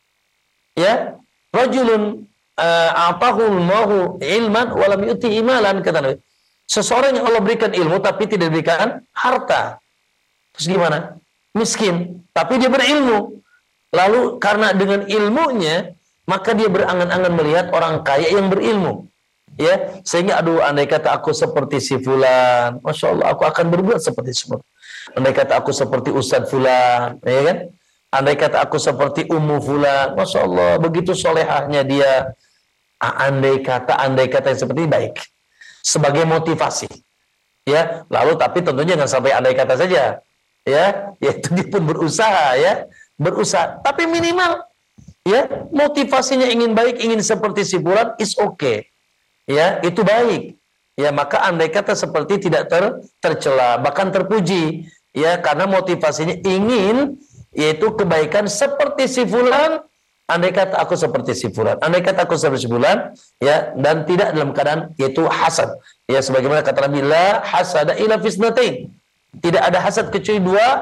Ya, rajulun a'tahul mahu ilman walam yu'ti imalan kata Nabi. Seseorang yang Allah berikan ilmu tapi tidak diberikan harta. Terus gimana? Miskin tapi dia berilmu. Lalu karena dengan ilmunya maka dia berangan-angan melihat orang kaya yang berilmu. Ya, sehingga aduh andai kata aku seperti si fulan, masya Allah aku akan berbuat seperti si fulan. Andai kata aku seperti Ustadz fulan, ya kan? Andai kata aku seperti Ummu fulan, masya Allah begitu solehahnya dia. Andai kata yang seperti ini baik sebagai motivasi. Ya, lalu tapi tentunya jangan sampai andai kata saja. Ya, yaitu dia pun berusaha ya, berusaha. Tapi minimal ya motivasinya ingin baik, ingin seperti si fulan is okay. Ya, itu baik. Ya, maka andai kata seperti tidak tercela, bahkan terpuji, ya, karena motivasinya ingin yaitu kebaikan seperti si fulan. Andai kata aku seperti si fulan, andai kata aku seperti si fulan, ya, dan tidak dalam keadaan yaitu hasad. Ya, sebagaimana kata Nabi, la hasada illa fisnatain. Tidak ada hasad kecuali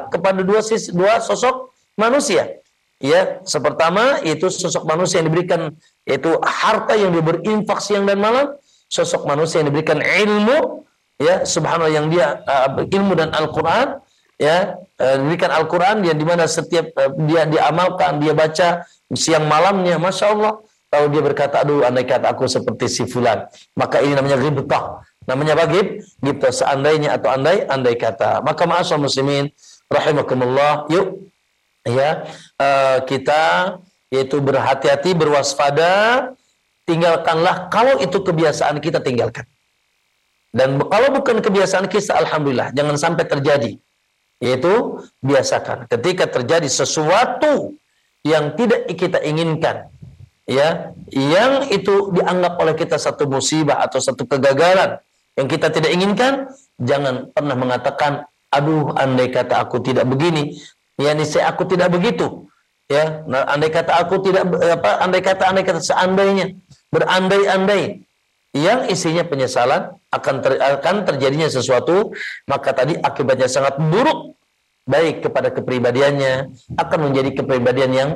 dua sosok manusia. Ya, pertama itu sosok manusia yang diberikan yaitu harta yang dia berinfak siang dan malam, sosok manusia yang diberikan ilmu, ya, subhanallah yang dia ilmu dan Al-Qur'an, ya, diberikan Al-Qur'an yang dimana setiap dia diamalkan, dia baca siang malamnya, masya Allah. Lalu dia berkata, aduh andai kata aku seperti si fulan, maka ini namanya ghibtah. Namanya apa? Ghibtah, seandainya atau andai kata. Maka ma'asyar muslimin rahimakumullah, yuk ya, kita yaitu berhati-hati, berwaspada, tinggalkanlah kalau itu kebiasaan kita, tinggalkan. Dan kalau bukan kebiasaan kita, alhamdulillah jangan sampai terjadi. Yaitu biasakan ketika terjadi sesuatu yang tidak kita inginkan, ya, yang itu dianggap oleh kita satu musibah atau satu kegagalan yang kita tidak inginkan, jangan pernah mengatakan aduh andai kata aku tidak begini, ya niscaya aku tidak begitu, ya, nah, andai kata aku tidak andai kata seandainya, berandai-andai yang isinya penyesalan akan terjadinya sesuatu, maka tadi akibatnya sangat buruk, baik kepada kepribadiannya, akan menjadi kepribadian yang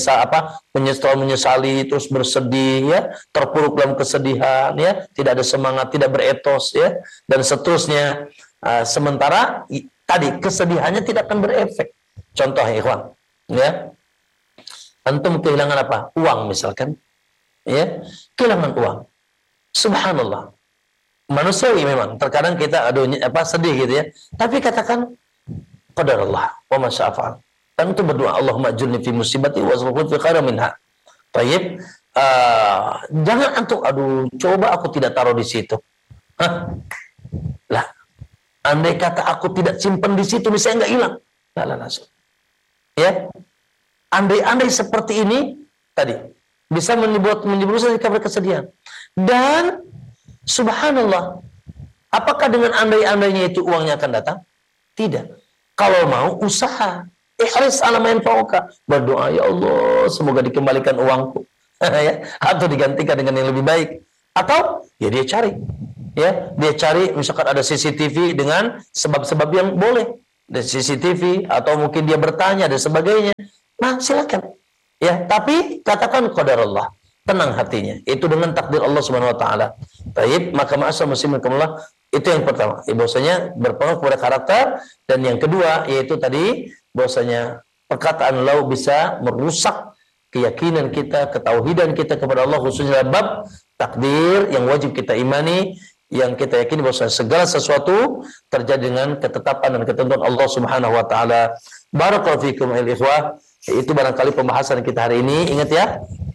menyesali, terus bersedih, ya, terpuruk dalam kesedihan, ya, tidak ada semangat, tidak beretos, ya, dan seterusnya. Sementara tadi kesedihannya tidak akan berefek. Contoh, ikhwan, ya, antum kehilangan apa? Uang misalkan, ya, kehilangan uang. Subhanallah, manusiawi memang. Terkadang kita sedih gitu ya. Tapi katakan qadarullah wa ma syaa fa'al. Dan itu berdoa, Allahumma ajurni fi musibati wa akhlifni fi khairin minha. Baik, jangan antum coba aku tidak taruh di situ. Hah? Lah, andai kata aku tidak simpan di situ, saya enggak hilang. Lah. Ya. Andai seperti ini tadi bisa menimbulkan kesedihan. Dan Subhanallah. Apakah dengan andai-andainya itu uangnya akan datang? Tidak. Kalau mau usaha, ihris ala ma yanfa'uka. Berdoa, ya Allah, semoga dikembalikan uangku. Ya, atau digantikan dengan yang lebih baik. Atau ya dia cari. Ya, dia cari misalkan ada CCTV dengan sebab-sebab yang boleh. Ada CCTV atau mungkin dia bertanya dan sebagainya. Nah, silakan. Ya, tapi katakan qadar Allah. Tenang hatinya. Itu dengan takdir Allah Subhanahu wa taala. Baik, maka ma'asal muslimin kaumullah, itu yang pertama. Bahwasanya berpengaruh kepada karakter, dan yang kedua yaitu tadi bahwasanya perkataan lau bisa merusak keyakinan kita, ketauhidan kita kepada Allah, khususnya bab takdir yang wajib kita imani, yang kita yakini bahwa segala sesuatu terjadi dengan ketetapan dan ketentuan Allah Subhanahu wa taala. Barakallahu fikum ayuhal ikhwah. Itu barangkali pembahasan kita hari ini. Ingat ya,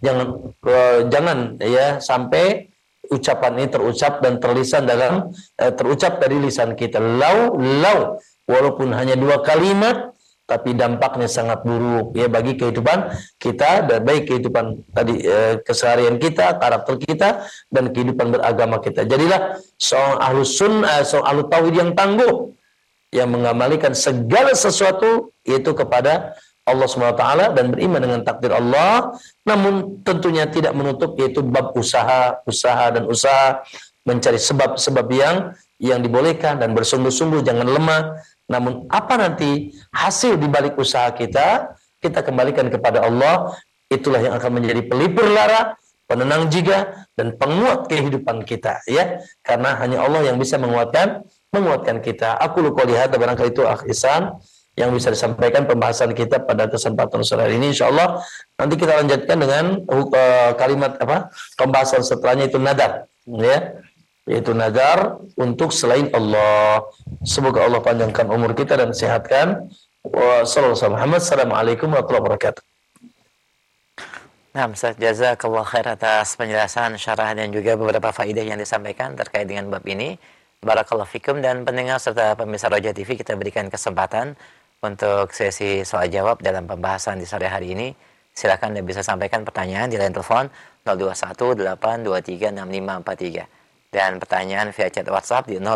jangan ya sampai ucapan ini terucap dan terlisan dalam terucap dari lisan kita. Lau walaupun hanya 2 kalimat, tapi dampaknya sangat buruk ya bagi kehidupan kita, dan baik kehidupan tadi keseharian kita, karakter kita, dan kehidupan beragama kita. Jadilah seorang ahlus sunnah, seorang ahlu tauhid yang tangguh, yang mengamalikan segala sesuatu yaitu kepada Allah SWT dan beriman dengan takdir Allah, namun tentunya tidak menutup yaitu bab usaha mencari sebab-sebab yang dibolehkan dan bersungguh-sungguh, jangan lemah. Namun apa nanti hasil di balik usaha kita kembalikan kepada Allah. Itulah yang akan menjadi pelipur lara, penenang jiwa, dan penguat kehidupan kita ya. Karena hanya Allah yang bisa menguatkan kita. Aku qouli hadza, barangkali itu Akh Ihsan yang bisa disampaikan pembahasan kita pada kesempatan sore hari ini. Insyaallah nanti kita lanjutkan dengan kalimat pembahasan setelahnya, itu nadar ya, yaitu nadar untuk selain Allah. Semoga Allah panjangkan umur kita dan sehatkan. Wassalamualaikum warahmatullahi wabarakatuh. Nah, Ustaz, jazakallah khair atas penjelasan, syarah, dan juga beberapa faedah yang disampaikan terkait dengan bab ini. Barakallahu fikum. Dan pendengar serta pemirsa Roja TV, kita berikan kesempatan untuk sesi soal jawab dalam pembahasan di sore hari ini. Silakan Anda bisa sampaikan pertanyaan di line telepon 0218236543 dan pertanyaan via chat WhatsApp di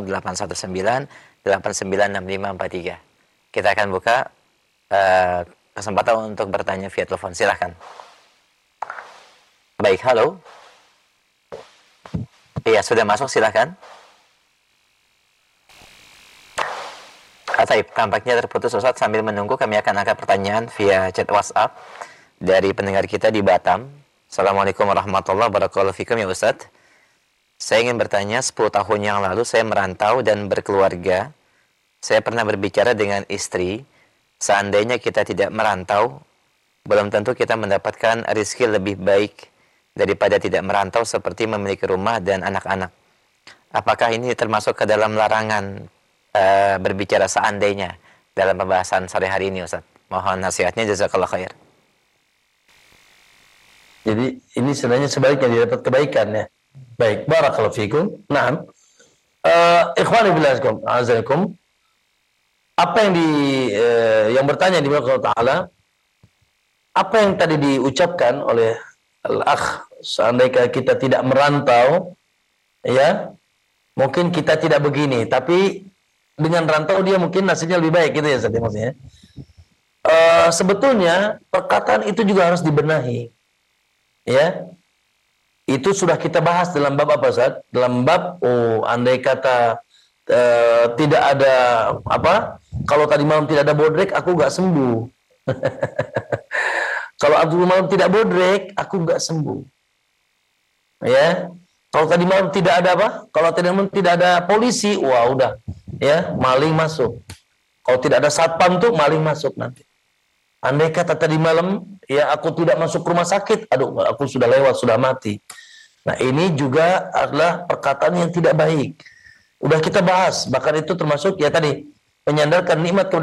0819896543. Kita akan buka kesempatan untuk bertanya via telepon. Silakan. Baik, halo. Iya, sudah masuk, silakan. Taib, tampaknya terputus Ustaz. Sambil menunggu, kami akan angkat pertanyaan via chat WhatsApp dari pendengar kita di Batam. Assalamualaikum warahmatullahi wabarakatuh. Fikum ya Ustaz. Saya ingin bertanya, 10 tahun yang lalu saya merantau dan berkeluarga. Saya pernah berbicara dengan istri, seandainya kita tidak merantau, belum tentu kita mendapatkan rezeki lebih baik daripada tidak merantau, seperti memiliki rumah dan anak-anak. Apakah ini termasuk ke dalam larangan berbicara seandainya dalam pembahasan sore hari ini Ustaz? Mohon nasihatnya, jazakallah khair. Jadi ini sebenarnya sebaliknya, didapat kebaikan ya. Baik, barakallahu fikum. Naam. Ikhwani billah azzakum. Apa yang bertanya di Allah Ta'ala, apa yang tadi diucapkan oleh al-akh, seandainya kita tidak merantau ya, mungkin kita tidak begini, tapi dengan rantau dia mungkin nasibnya lebih baik, gitu ya Ustaz, maksudnya. Sebetulnya perkataan itu juga harus dibenahi. Ya. Itu sudah kita bahas dalam bab apa Ustaz? Dalam bab andai kata tidak ada kalau tadi malam tidak ada bodrek, aku enggak sembuh. Kalau tadi malam tidak bodrek, aku enggak sembuh. Ya. Kalau tadi malam tidak ada kalau tadi malam tidak ada polisi, wah udah ya, maling masuk. Kalau tidak ada satpam tuh maling masuk nanti. Andai kata tadi malam ya aku tidak masuk rumah sakit, aduh aku sudah lewat, sudah mati. Nah, ini juga adalah perkataan yang tidak baik. Udah kita bahas, bahkan itu termasuk ya tadi menyandarkan nikmat kepada